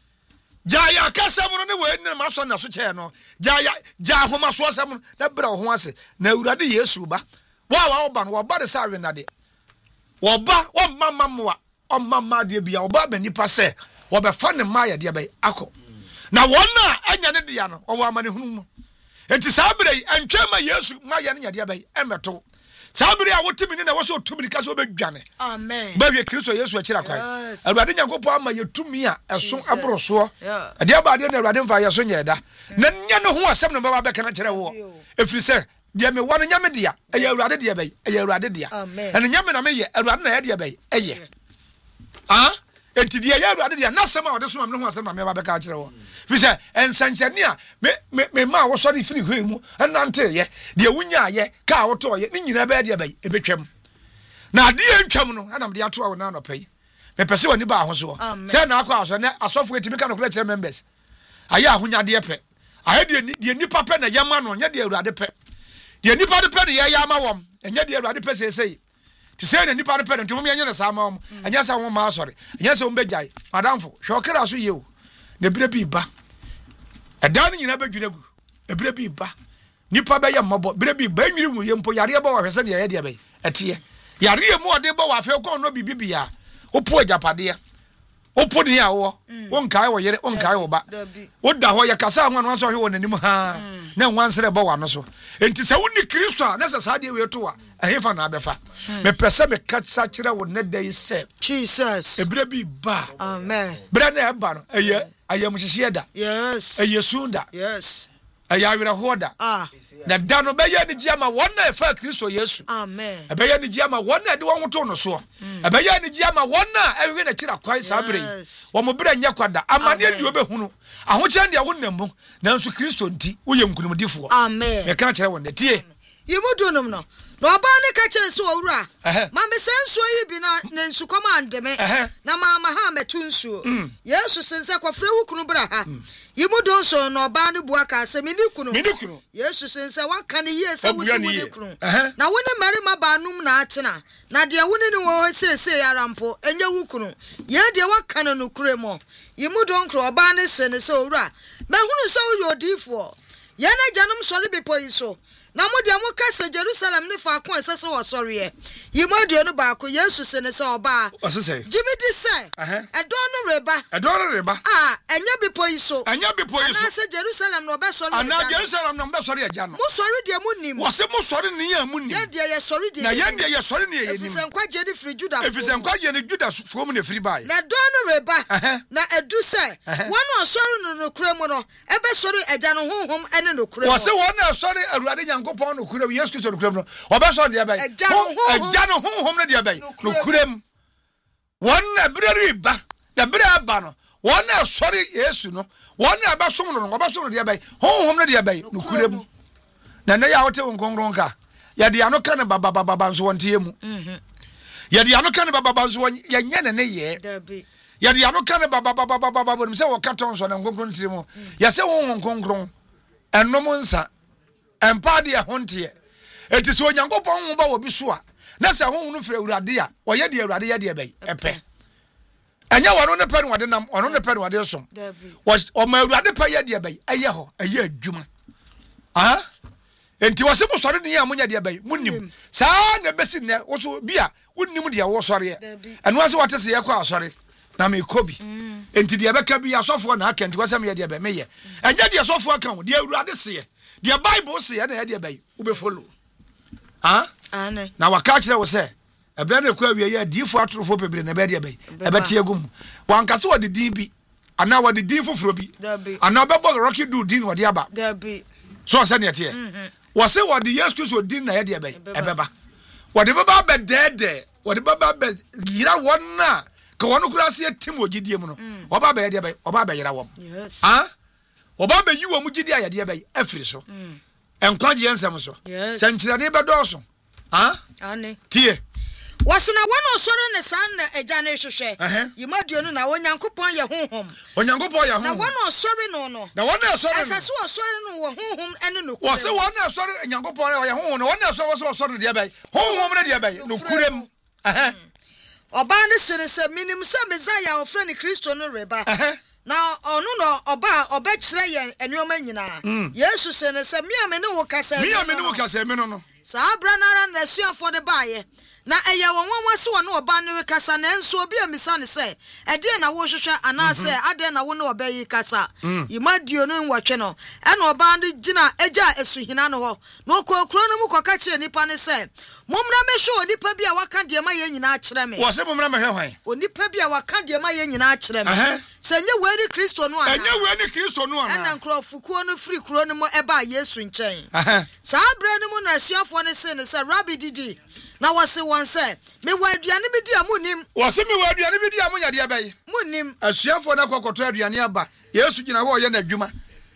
jaya kasɛm no ne we ne ma so na so kyɛ no jaya ja homa so asɛm no na bra ho ase na awurade yesu ba wa wa oba no wo ba de sa we na de wo ba wo mama moa o mama de bia wo ba ba nipa sɛ wo be fa ne ma ye de be akɔ na wona anya ne de ya no wo amane hunu mu enti saa bere antwa ma yesu ma ye ne nya de be emeto saa bere a wotimi ne na wo so tumi ka so be dwane amen ba wie kristo yesu akira kwa awurade nyankopɔ ama yetumi a ɛso aboro so ade aba de na awurade mfa ye so nyɛ da na nya ne ho asɛm no baba bɛka na kyerɛ wo efiri sɛ de me wane nyame dia ɛyɛ awurade dia bɛy ɛyɛ awurade dia ɛne nyame na me yɛ awurade na yɛ dia bɛy ɛyɛ ah enti dia yɛ awurade dia na sɛm a ɔde so ma me ho asɛm na me baba bɛka kyerɛ wo fi sɛ ensankyane a me me me ma wo sɔre firi hwe mu ɛnante yɛ de wunya yɛ ka wo to yɛ ne nyina bɛ dia bɛy ebetwam na ade entwam no ana me de ato a wo na no pɛyi me pɛse wani ba ho so sɛ na akɔ aso ne asɔfo etimi ka no kula kyerɛ members ayɛ ahonyade pɛ ayɛ de de nipa pɛ na yɛma no nyɛ de awurade pɛ de nipa de pɛ de yɛ yama wɔm nyɛ de awurade pɛ sɛ sɛ ti sɛ ne nipa de pɛ de ntumum yɛ nyɛ sa ma wɔm nyɛ sa wɔm ma asɔre nyɛ sɛ wɔm bɛgyae madamfo hwɛ okra so yew na bire bi ba ɛdan ne nyina bɛdwira gu ebire bi ba nipa bɛyɛ mmɔbɔ bire bi ba nwiri mu yɛ mpo yare bɔ wahwɛ sɛ de yɛ de bɛ ɛteɛ yare mu ɔde bɔ wafɛ kɔ no bibi bia opo ajapade opo ne ya wo won kai wo yere won kai wo ba wo da ho ye kasa ho no so hwe wo nanim ha na nwansere bɔ wa no so enti sɛ wo ni kristo a na sɛ saa de we to a ɛhefa na abefa me pɛsɛ me katsa kyerɛ wo ne dai sɛ jesus ebire bi ba amen bere na eba no ɛyɛ ayam hyehyɛ da yes ɛyɛ sunda yes ɛyɛ awira hoda ah na da no bɛyɛ ni giama wɔn na ɛfa kristo yesu amen ɛbɛyɛ ni giama wɔn na de wɔn to no so ɛbɛyɛ ni giama wɔn na ɛwe na kyira kwai saa bere wɔn mo bere nya kwada amane adi obehunu ahokyɛn de wɔn nam nanso kristo nti woyɛ nkunumdifo amen me ka kyerɛ wɔn de tie yimudunum no na oba ne ka kyerɛ nso owura ma me sɛ nsuo yi bi na ne nsu kɔma andeme na ma ma ha metu nsuo yesu sense kɔfrɛ wu kunu bra ha yimudun so na oba ne bua ka sɛ mini kunu yesu sense waka ne yie sɛ wusi wuni kunu na woni marima baanum na atena na de woni ne wo sese yara mpo enye wu kunu ye de waka ne no kure mo yimudun kro oba ne se ne sɛ owura ma hunu sɛ wo yodifo ye na janum sɔre bipo yi so na mo de mo kase Jerusalem ne fa ko esese wo sɔre ye yimodio no ba ko yesu se ne se oba osese jimidi se edon no reba edon no reba ah enya bipo yi so enya bipo yi so na se Jerusalem no be sɔre ana Jerusalem no be sɔre agya no mo sɔre de mo nim wo se mo sɔre ne ya mu nim ye de ye sɔre de na ye de ye sɔre ne ye nim efisen kwa je de firi Juda efisen kwa je ne Juda fo mu ne firi bae na don no reba na edu se won sɔre no no kura mu no e be sɔre agya no honhom ene no kura wo se won na sɔre awurade nyankopɔn no kura yesu kristo no kura mu no oba sɔre de bae agya no honhom ne de bae no kura mu won na breri ba na breri ba no won na sɔre yesu no won na ba som no oba sɔre de bae honhom ne de bae no kura mu na na ya wote nkonkron ka ya de ano ka ne baba baba nso won tie mu mhm ya de ano ka ne baba baba nso ya nya ne ne ye ya de ano ka ne baba baba baba baba se wo ka ton so na nkonkron tie mu ya se won nkonkron enom nsa empa de honte enti so onyankopɔn ho ba wo bi so a na se ho no frɛ awurade a ɔyɛ de awurade yɛ de bɛyi ɛpɛ anya wano ne pɛ no wade nam ɔno ne pɛ no wade som o ma awurade pɛ yɛ de bɛyi ɛyɛ hɔ ɛyɛ adwuma ah enti wose mo sɔre ne ya mo nya de bɛyi munim saa na besi ne wo so bia wonnim de wo sɔre ɛno ase wate se yɛ kɔ asɔre na me kobi enti de bɛka bi asɔfo na aka enti wose me yɛ de bɛ me yɛ ɛnya de asɔfo aka ho de awurade se yɛ de bible se yɛ na yɛ de bɛyi wo be follow ah ane na waka kyerɛ wo sɛ ɛbɛ na kɔ awie yɛ difo atorofo pebre na bɛ de bɛyi ɛbɛte agum wankase wo de din bi ana wadi din foforo bi ana obebo rocky do din wadi aba so say ne tie wo say wadi yes Christ din na ye de ebe ebeba wadi baba be dede wadi baba be yira wona ka wono kura se tim ogidie mu no oba be ye de ebe oba be yira wom ah oba be yi wo mu gidie ya de ebe afiri so enkwaje ensem so sankyirade be doso ah ane tie wasena wono sori ne san na eja na hwehwe yimaduo no na onyankopon ye honhom onyankopon ye honhom na wono sori no no na wono sori no asase wo sori no wo honhom ene no kure wose wono sori onyankopon ye honhom no wono sori wo sori de bai honhom ne de bai no kurem eh oba ne sere se minim se Messiah ofre ne Kristo no reba na onu no oba oba kire ye enuoma nyina Yesu se ne se mi amene wo kasa mi amene wo kasa mi no no sa abranara na suafo de baaye na eye won wase won oba ne kasa na enso obi amisa ne se ede na wo hwehwe anase ade na wo ne oba yi kasa yimadio no nwotwe no e na oba ne gina eja esuhina no ho na okokro no mu koka kire nipa ne se momra mehwe onipa bi a waka de ma ye nyina akire me wo se momra mehwe hwan onipa bi a waka de ma ye nyina akire me se nye we ni Kristo no ana enye we ni Kristo no ana ana nkrofukuo no firi kro no mo eba Yesu nchen sa abre no mu na asuafo ne se ne se Rabbi Didi na wase won se me wa aduane bi di amunim wase me wa aduane bi di amunya de abai munim asuafo na kokoto aduane aba Yesu gina ho ye na adwuma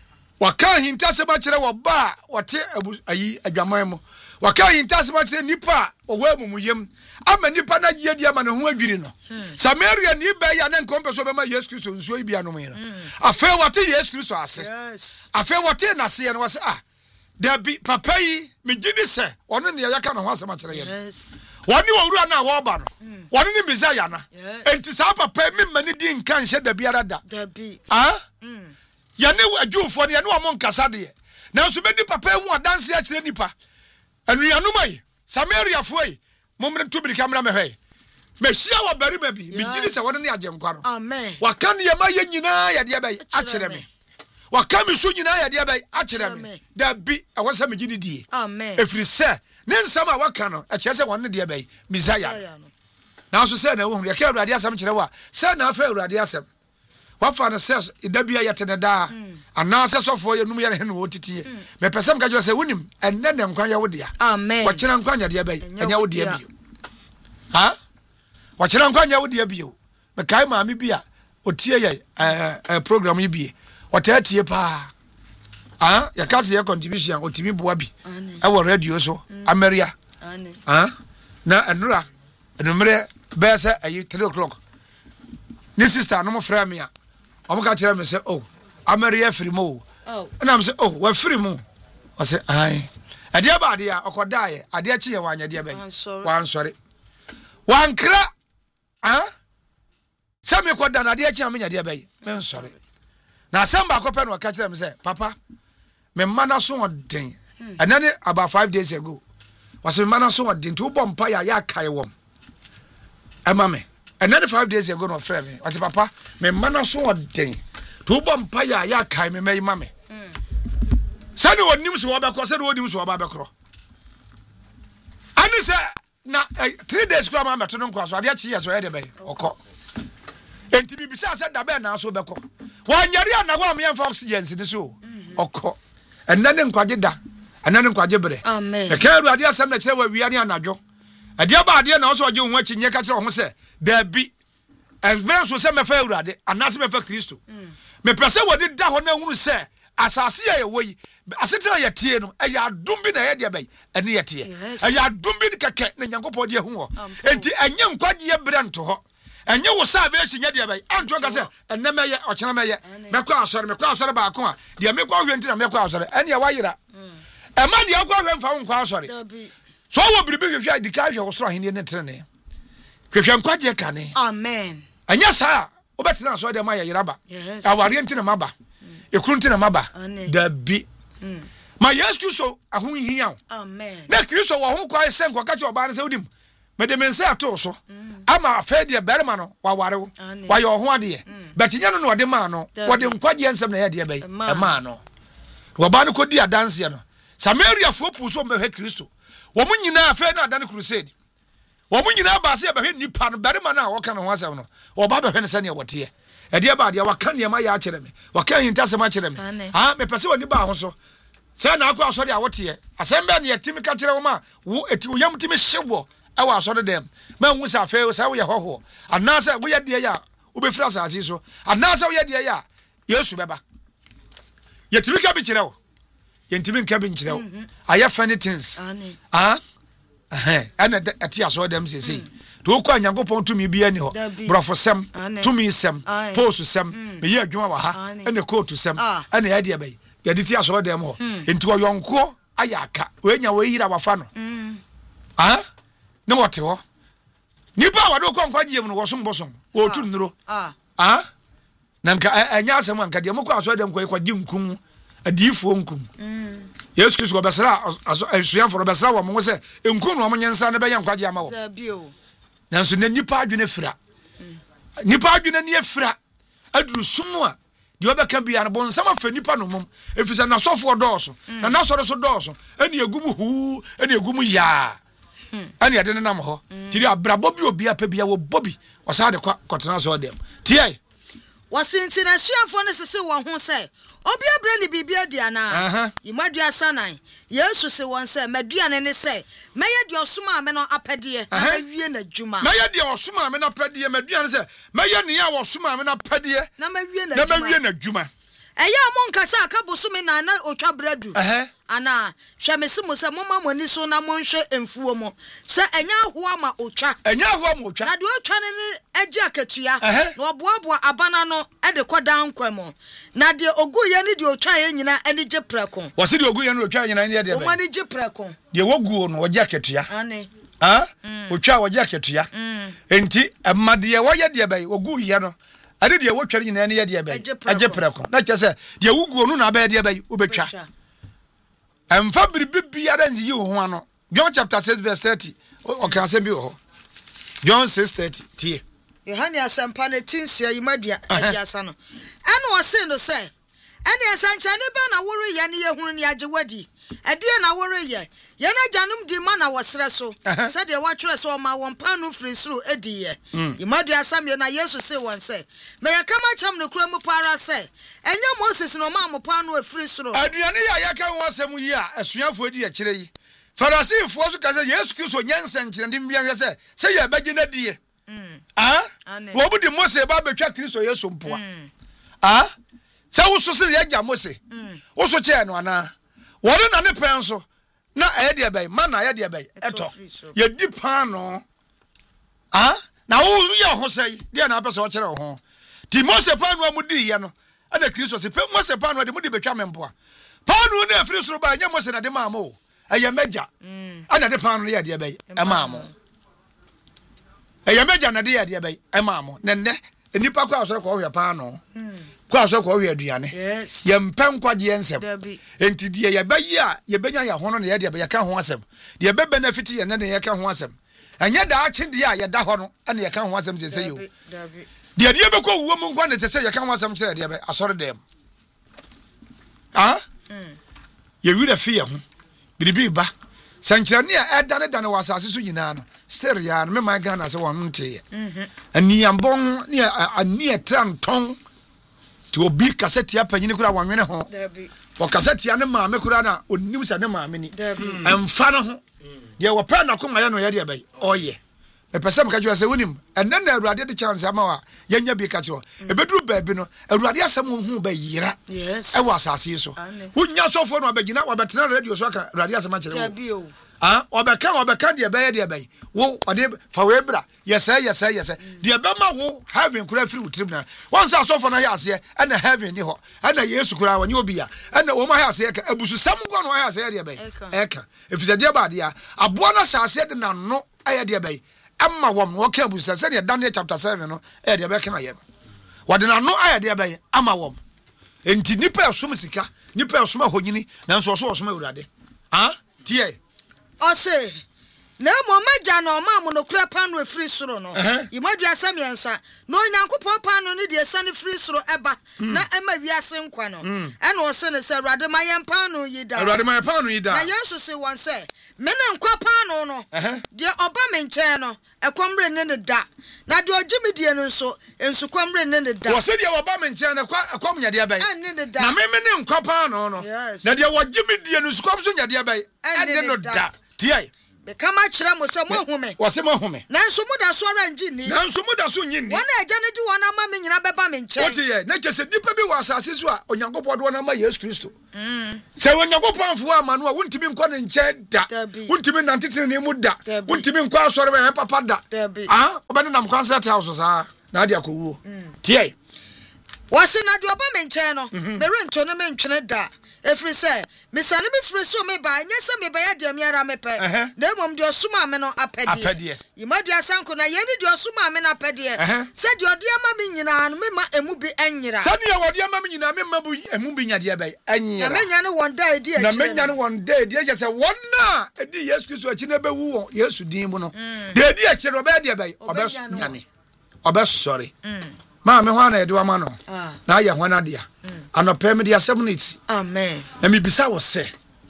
waka hinta se ba kire wo ba wote ayi adwaman mu waka hinta se ba kire nipa owo amumuyem ama nipa na gie di ama ne ho adwiri no Samaria ni ba ya na nkompe so be ma Yesu Kristo nsuo ibi anom yi no afa wote Yesu Kristo ase yes afa wote na se ye no wase ah Debi papa yi me gidi se ono ne yaka na ho asema kire ye yes woni wowura na wo ba no woni ni Messiah na enti sa papa mi mani di nkan hye da biara da debi ah mm ya ne adwufo ne ya ne wo nkasa de na so be di papa hu adanse a kire nipa anuanu mai Samaria fo yi momre to bi kamera me hwe me hia wo bari ba bi me gidi se woni ne agenkwa no amen waka ne ma ye nyina ya de ba a kire me wakami so nyina ya de bai akire me da bi awasa me gidi die amen efiri se ne nsam a waka no a kire se wonne de bai Messiah na so se na wo hu ya ka Awurade asem kire wa se na afa Awurade asem wafa na se da bia yete ne da ana se sofo ye num ye ne wo titie me pesem ka jo se wonim enne ne nkwan ya wo dia amen wa kire nkwan ya de bai enya wo dia bi ha wa kire nkwan ya wo dia bi me kai ma me bia otie ye eh program yi bi otatie pa ah ya kasi ya contribution otimi boa bi e wo radio so Ameria ah na enura enumere be se ayi three o'clock ni sister no mo fra me a o mo ka kire me se oh Ameria free mo oh na me se oh wa free mo o se ai ade ba ade a okodae ade a chi ye wanya de be wan sori wan kra ah se me koda na ade a chi amanya de be me sori na samba akope no ka kire me say papa me mana so odin anani about five days ago was me mana so odin to bompa ya ya kai wom ema me anani five days ago no frame me was papa me mana so odin to bompa ya ya kai me me mame sani wonim so obekro sani wonim so obabekro ani say na three days kra ma meto no nkwa so ade a chi yeso ye de be okọ enti bibisa se da be na so beko wanyari anagwa me yemfa oxygen ni so okọ enane nkwaje da enane nkwaje bere amen e ka Awurade asem na kire wa wiare anadwo ade ba ade na so oje ho achi nye ka kire ho se da bi experience so se mefa Awurade anase mefa Kristo me pese wodi da ho na hunu se asase ya yewoyi asete ya tie no e ya adum bi na ye de bai ene ye tie e ya adum bi keke na Nyankopɔ de hu ho enti enye nkwaje ye bere nto ho enye wo sa be hye de bai anto ka se enne meye okena meye mekwa asore mekwa asore ba ko a de mekwa hwe ntina mekwa asore ene wa yira e ma de akwa hwe mfa nkwa asore so wo biribi hwehwe adika hwe wo soro ahene ne trene hwehwe nkwaje ka ne amen anya sa obetena so de ma ya yira ba aware ntina maba ekuru ntina maba da bi ma Yesu so ahun hia amen na Kristo wo ho kwa se nkwa ka che oba ne se udim mede mense ato so ama afede berma no waware wo wa ye ho ade but nya no no de ma no wo de nkwaje ensem na ye de bai e ma no wo ba no kodi adanse no Samaria fo pu so mehwe Kristo wo mu nyina afa na adan crusade wo mu nyina ba se be hwe nipa no berma na wo ka no ho asem no wo ba be hwe ne se ne wote e dia ba dia waka ne ma ya kyerɛ me waka hinta sɛ ma kyerɛ me ha me pese woni ba ho so sɛ na akɔ asɔre a wote asɛm bɛ ne yɛtimi ka kyerɛ wo ma wo eti wo yam timi hyebɔ e wa asɔre dem ma hu sa afɛ sɛ wo yɛ hɔhɔ anasa wo yɛ die ya wo be fira asase so anasa wo yɛ die ya Yesu bɛba yɛtimi ka bi kyerɛ wo yɛntimi nka bi nkyerɛ wo ayɛ funny things ah eh ana ati asɔre dem sese to ko Nyankopɔn tumi bi ani hɔ brofo sem tumi sem post sem me yɛ adwuma wa ha ene coat sem ene yɛ de bɛyi yɛde ti asɔre dem hɔ enti wo yɔnko ayaka we nya we yira wafa no ah ne wote hɔ nipa wado ko nkwaje mu no wosom bosom wo tu nnuro ah na nka anya asɛm anka de mokɔ asɔre dem ko kwaje nkum adiifo nkum Yesu Kristo go besra asuafo ro besra wo mo sɛ nkum no mo nyensa ne bɛyɛ nkwaje ama wo nanso na nipa adwene fira nipa adwene ne afira aduru sumu a de obeka bia no bonsam afa nipa no mom efisa na sofo dɔɔso na na sɔre so dɔɔso ani egum hu ani egum ya ani ade ne nam hɔ tiri abrabɔ bi obi apa bia wo bobi ɔsa de kwa kɔtena so dem tie wasinti na suafo ne sese wo ho sɛ obi abre ne bibia diana yimadua sanan Yesu se won se maduane ne se meye de osoma me no apede na mawie na djuma meye de osoma me na apede maduane se meye ne ya osoma me na apede na mawie na djuma na mawie na djuma eya mo nkasa aka bosume na na otwa bradu ana hwemese mo se moma moni so na mo nhwe emfuo mo se enya ahoa ma otwa enya ahoa ma otwa na de otwa ne eje akatua na oboaboa abana no e de kodan kwamo na de oguye ne de otwa ye nyina ene je preko wose de oguye ne otwa nyina ene de o ma ne je preko de woguo no oje akatua ane ah otwa oje akatua enti amade wo ye de bai oguye no ade de wo tware nyina ene ye de bai aje preko na kyese de woguo no na ba de bai obetwa emfa biribibia da nyi ho ano John chapter six verse thirty o kan se bi ho John six thirty tie Yohane asampa ne tinsia yimadua agiasa no ene wo se no se ene asancha ne ba na woro ye ne ye hunu ne age wadi ade na woro ye ye na janum di ma na wosre so se de wa twere so ma won pa no firi suru edi ye yimadua asam ye na Yesu se won se me ya kama cham ne kura mu para se enya Moses no ma mo pa no afiri suru aduane ya ya kan wo asem yi a asuafo edi ya kire yi Farisifo so ka se Yesu Kristo nyensa nkire ndi mbia hwe se se ye bagye na die ah wo bu di Moses ba betwa Kristo Yesu mpoa ah se wo so se ye gya Moses wo so che no ana wo na ne pen so na aye de bai ma na aye de bai eto ye di pan no ah na wo ye ho sei de na pese wo kire ho ti Moses pan no amudi ye no ana Kristo se pe Moses pan no de mudi betwa mempoa pan no na afiri soro ba nya Moses na de ma mo eye meja ana de pan no ye de bai e ma mo eye meja na de ye de bai e ma mo nenne enipa kwa asore kwa hwe pan no kwa asore kwa hwe aduane ye mpen kwaje ensem enti de ye bayi a ye benya ya hono na ye de bai ka ho asem de be benefit ye na ne ye ka ho asem anya da achi de a ye da ho no ana ye ka ho asem se se yo de de be ko wuo mu nkwa ne se se ye ka ho asem se de bai asore dem ah ye wi da fi ye ho biribi ba sankyerane a edane dane wasase so nyina no still ya no me my Ghana se won nte mhm aniambon ne ani etranton to obi kaseti apanyine kura wanwene ho dabi o kaseti ane maame kura na onim sa ne maame ni dabi emfa no ho de wo pa na koma ye no ye de bai oye e pesem ka jwa se wonim enne na awurade de chance ama wa yenya bi ka cho ebeduru baabi no awurade asem hu ba yira yes e wa asase so wonya sofo no abagina wabetena radio so aka awurade asem a kire wo ah obeka obeka de bai de bai wo ode fa we bra yesa yesa yesa de be ma wo heaven kura free utrim na once asofo na ya ase e na heaven ni ho e na Yesu kura wanye obi ya e na wo ma ya ase ka abusu sam gwa no ya ase de bai eka efise de ba de ya abo na ase de na no aye de bai amma wom wo ka abusu se de Daniel chapter seven no e de be ka na ye no wode na no aye de bai amma wom enti nipa asum sika nipa asum ahonyini na nso so osum awurade ah tie ose na mo magya no ma mo no kura pano efiri soro no imadu asem yensa no Nyankopon pano no de esane firi soro eba na ema wiase nkwa no e na o se ne se Awurade ma yem pano yida Awurade ma yem pano yida na Yesu se won se me ne nkwa pano no de oba me nche no ekomre ne ne da na de ogimi die no nso ensu komre ne ne da wo se de oba me nche na ekom nya de abai na me me ne nkwa pano no na de ogimi die no nsu kom so nya de abai ene no da tie be kama kira mo se mo hume wo se mo hume na nso mu da so ara ngi ni na nso mu da so ngi ni wona eja ne di wona ma me nyina beba me nche o tie ye na kese nipa bi wa asase so a Onyankopon de wona ma Yesu Kristo mm se Onyankopon amfo amanu a wontimi nkɔ ne nche da wontimi nantetene ne mu da wontimi nkɔ asɔre ba papa da ah obane nam concert house sa na ade akɔwuo tie wase na de oba me nche no me rento no me ntwene da efri se misane me firi so me ba nya se me ba ya de me ara me pe na emom de osuma me no apede imadu asanko na ye ni de osuma me na apede se de ode ama me nyina no me ma emu bi enyira se de ode ama me nyina me ma bu emu bi nyade ba enyira na me nya ne won da edi na me nya ne won da edi je se wonna edi Yesu Kristo achi na be wu won Yesu din mu no de edi achi no be de ba obe nyane obe sorry ma me ho na ede wa ma no na aye ho na dia anope me dia seven eight amen na me bisa wo se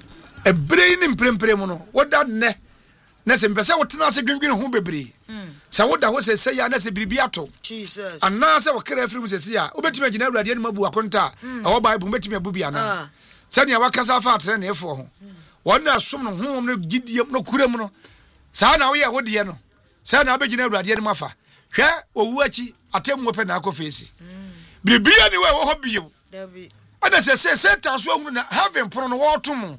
ebrei ni mprempre mu no woda ne na se mpese wotena se dwendwen ho bebre sa woda ho se se ya na se biribi ato Jesus ana se wo kra afiri mu se se ya obetime agina Awurade ani mabu akonta e wo bible betime abu bia na se ne wakasa fa atre ne efo ho wona asom no honhom no gidiem no kuram no sa na wo ye wo de no se na abegina Awurade ani mafa hwe owu achi atemmo pe na akofesi bibia ni we wo ho biyo David ana se se seta so ahunu na heaven pono no wotom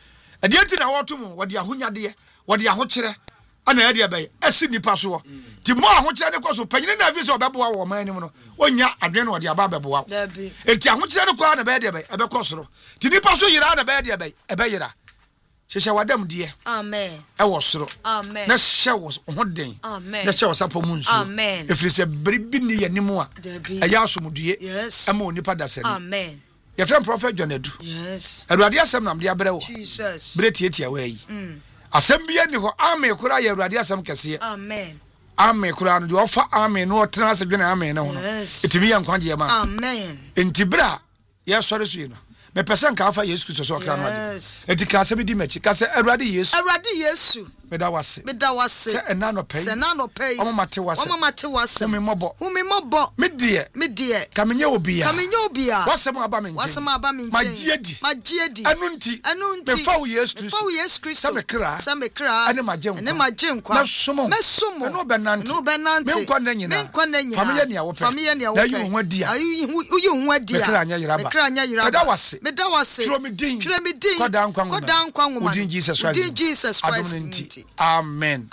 ade enti na wotom wode ahonyade wode ahokere ana ade abai esi nipa so ti mo ahokere ne kwaso panyine na afi so obeboa wo man ni mo no onya adwen no wode aba beboa David enti ahokere ne kwa na ba ade abai ebe kosoro ti nipa so yira na ba ade abai ebe yira hyehyɛ wadam deɛ amen ɛwɔ soro amen na hyɛ wo ho den amen na hyɛ wo sapo mu nsu amen ɛfiri sɛ biribi ni yɛ nimu a ɛyɛ asomdue yes ɛma onipa dasani amen yɛfrɛ prophet John Adu yes Awurade asɛm nam de abrɛ wo Jesus bere tietia wa yi mm asɛm bi ani hɔ ame kora yɛ Awurade asɛm kɛseɛ amen ame kora no de ɔfa ame no ɔtena ase dwene ame no ho no ɛtumi yɛ nkwagye ma amen enti bere a yɛsɔre so yi no me person ka fa Yesu Kristo so kra no ade enti ka se bi di machi ka se Awurade Yesu Awurade Yesu me da wase me da wase se ena no pay se na no pay omo mate wase omo mate wase hu me mobo hu me mobo me die me die ka menye obi a ka menye obi a wase mo aba me nje wase mo aba me nje magie di magie di anu nti anu nti me fa wo Yesu Kristo me fa wo Yesu Kristo se me kra se me kra ane magie nkwa ane magie nkwa me somo me somo no be nante no be nante me nkwa na nyina me nkwa na nyina fa me ye ne a wo pe fa me ye ne a wo pe na yi ho dia ayi uyi ho dia me kra anya yiraba me kra anya yiraba me da wase me da wase tro me din tro me din koda nkwa ngoma koda nkwa ngoma udin Jesus Christ udin Jesus Christ nti amen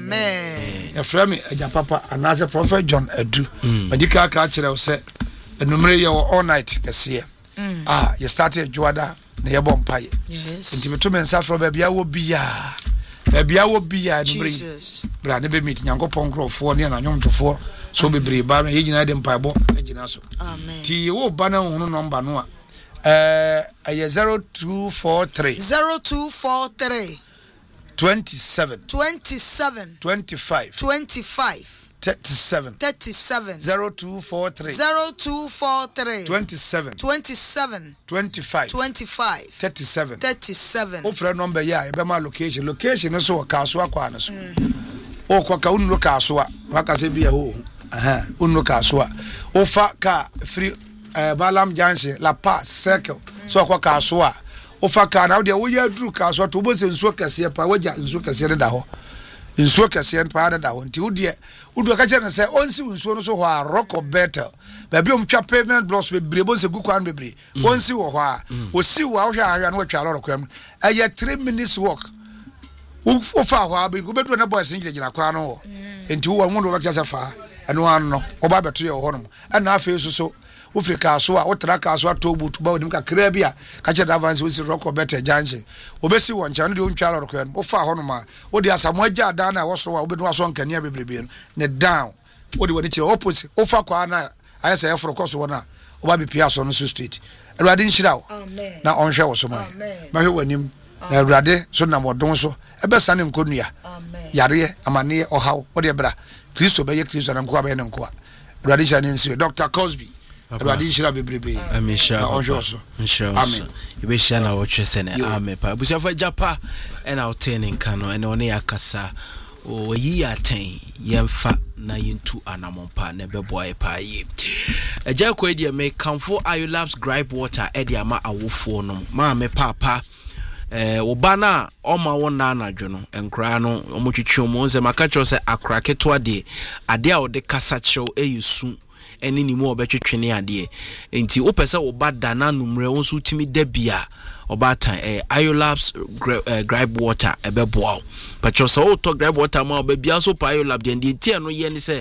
amen ya frame eja papa anase prophet John Adu medika ka kire wo se enumere ye all night kese ah you started juada na ye bom paye yes nti meto men safro ba bia wo bia ba bia wo bia enumere bra ne be meet Nyankopon krofo ne na nwomtofo so bebre ba ye gina de mpaibo agina so amen ti wo ba na hunu number no a eh aye zero two four three zero two four three twenty-seven twenty-seven twenty-five twenty-five thirty-seven thirty-seven zero two four three zero two four three twenty-seven twenty-seven twenty-five twenty-five thirty-seven thirty-seven o frɛ number ya e be ma location location so ka so akwa na so o kwa ka unno ka so a waka se bia ho aha unno ka so a o fa ka free Balam Junction La Paz Circle so kwa ka so a o fa ka na de wo ya duru ka so to bo se nsuo kase pa wagya nsuo kase da ho nsuo kase pa da ho nti wo de wo do ka kire se onsi nsuo no so ho a rock of better ba bi om twa pavement blocks be brebo se gu kwan bebre onsi wo ho a o si wo a wo hwa ahwa no wo twa loro kwam eye three minutes walk wo fa ho a be go bedu na boys ngire gina kwa no ho nti wo wo do ba kase fa eno an no oba beto ye ho no na afa so so Ufrika so a wotra ka so atobu tuba onim ka kra bia ka che da avance we rock better junction obesi won cha no de ontwa loro ko o fa ho no ma wo de asamo agya da na wo so wa obedu aso nkania bebrebe ne down wo de woni che opposite o fa kwa na ayese e foro koso wona oba bi pia so no so street Awurade nhyira wo na onhwe wo so ma ma hwe wanim na Awurade so na modon so ebe sane nkonua yare amane ohaw wo de bra Kristo be ye Kristo na nko abe ne nko a Awurade hyira ne nsi Doctor Cosby Awurade hyira bebrebe amisha onjoso amen ibe hyira na wo twese ne amen pa busuafa japa e na otene nka no ene one yakasa o yi aten yemfa na yintu anamompa na beboa epa yi eja ko edi me kanfo Iolabs gripe water edi ama awofo no ma me papa eh oba na oma wona anadwo no enkra no omotwetwe mo nse maka cho se akra keto ade ade a ode kasa chew eyusu eni ni mu obetwetwe ade enti opese oba dana numre wonso timi da bia oba tan eh Iolabs gripe water ebeboa pacho so to gripe water ma oba bia so pa Iolab de tie no ye ni se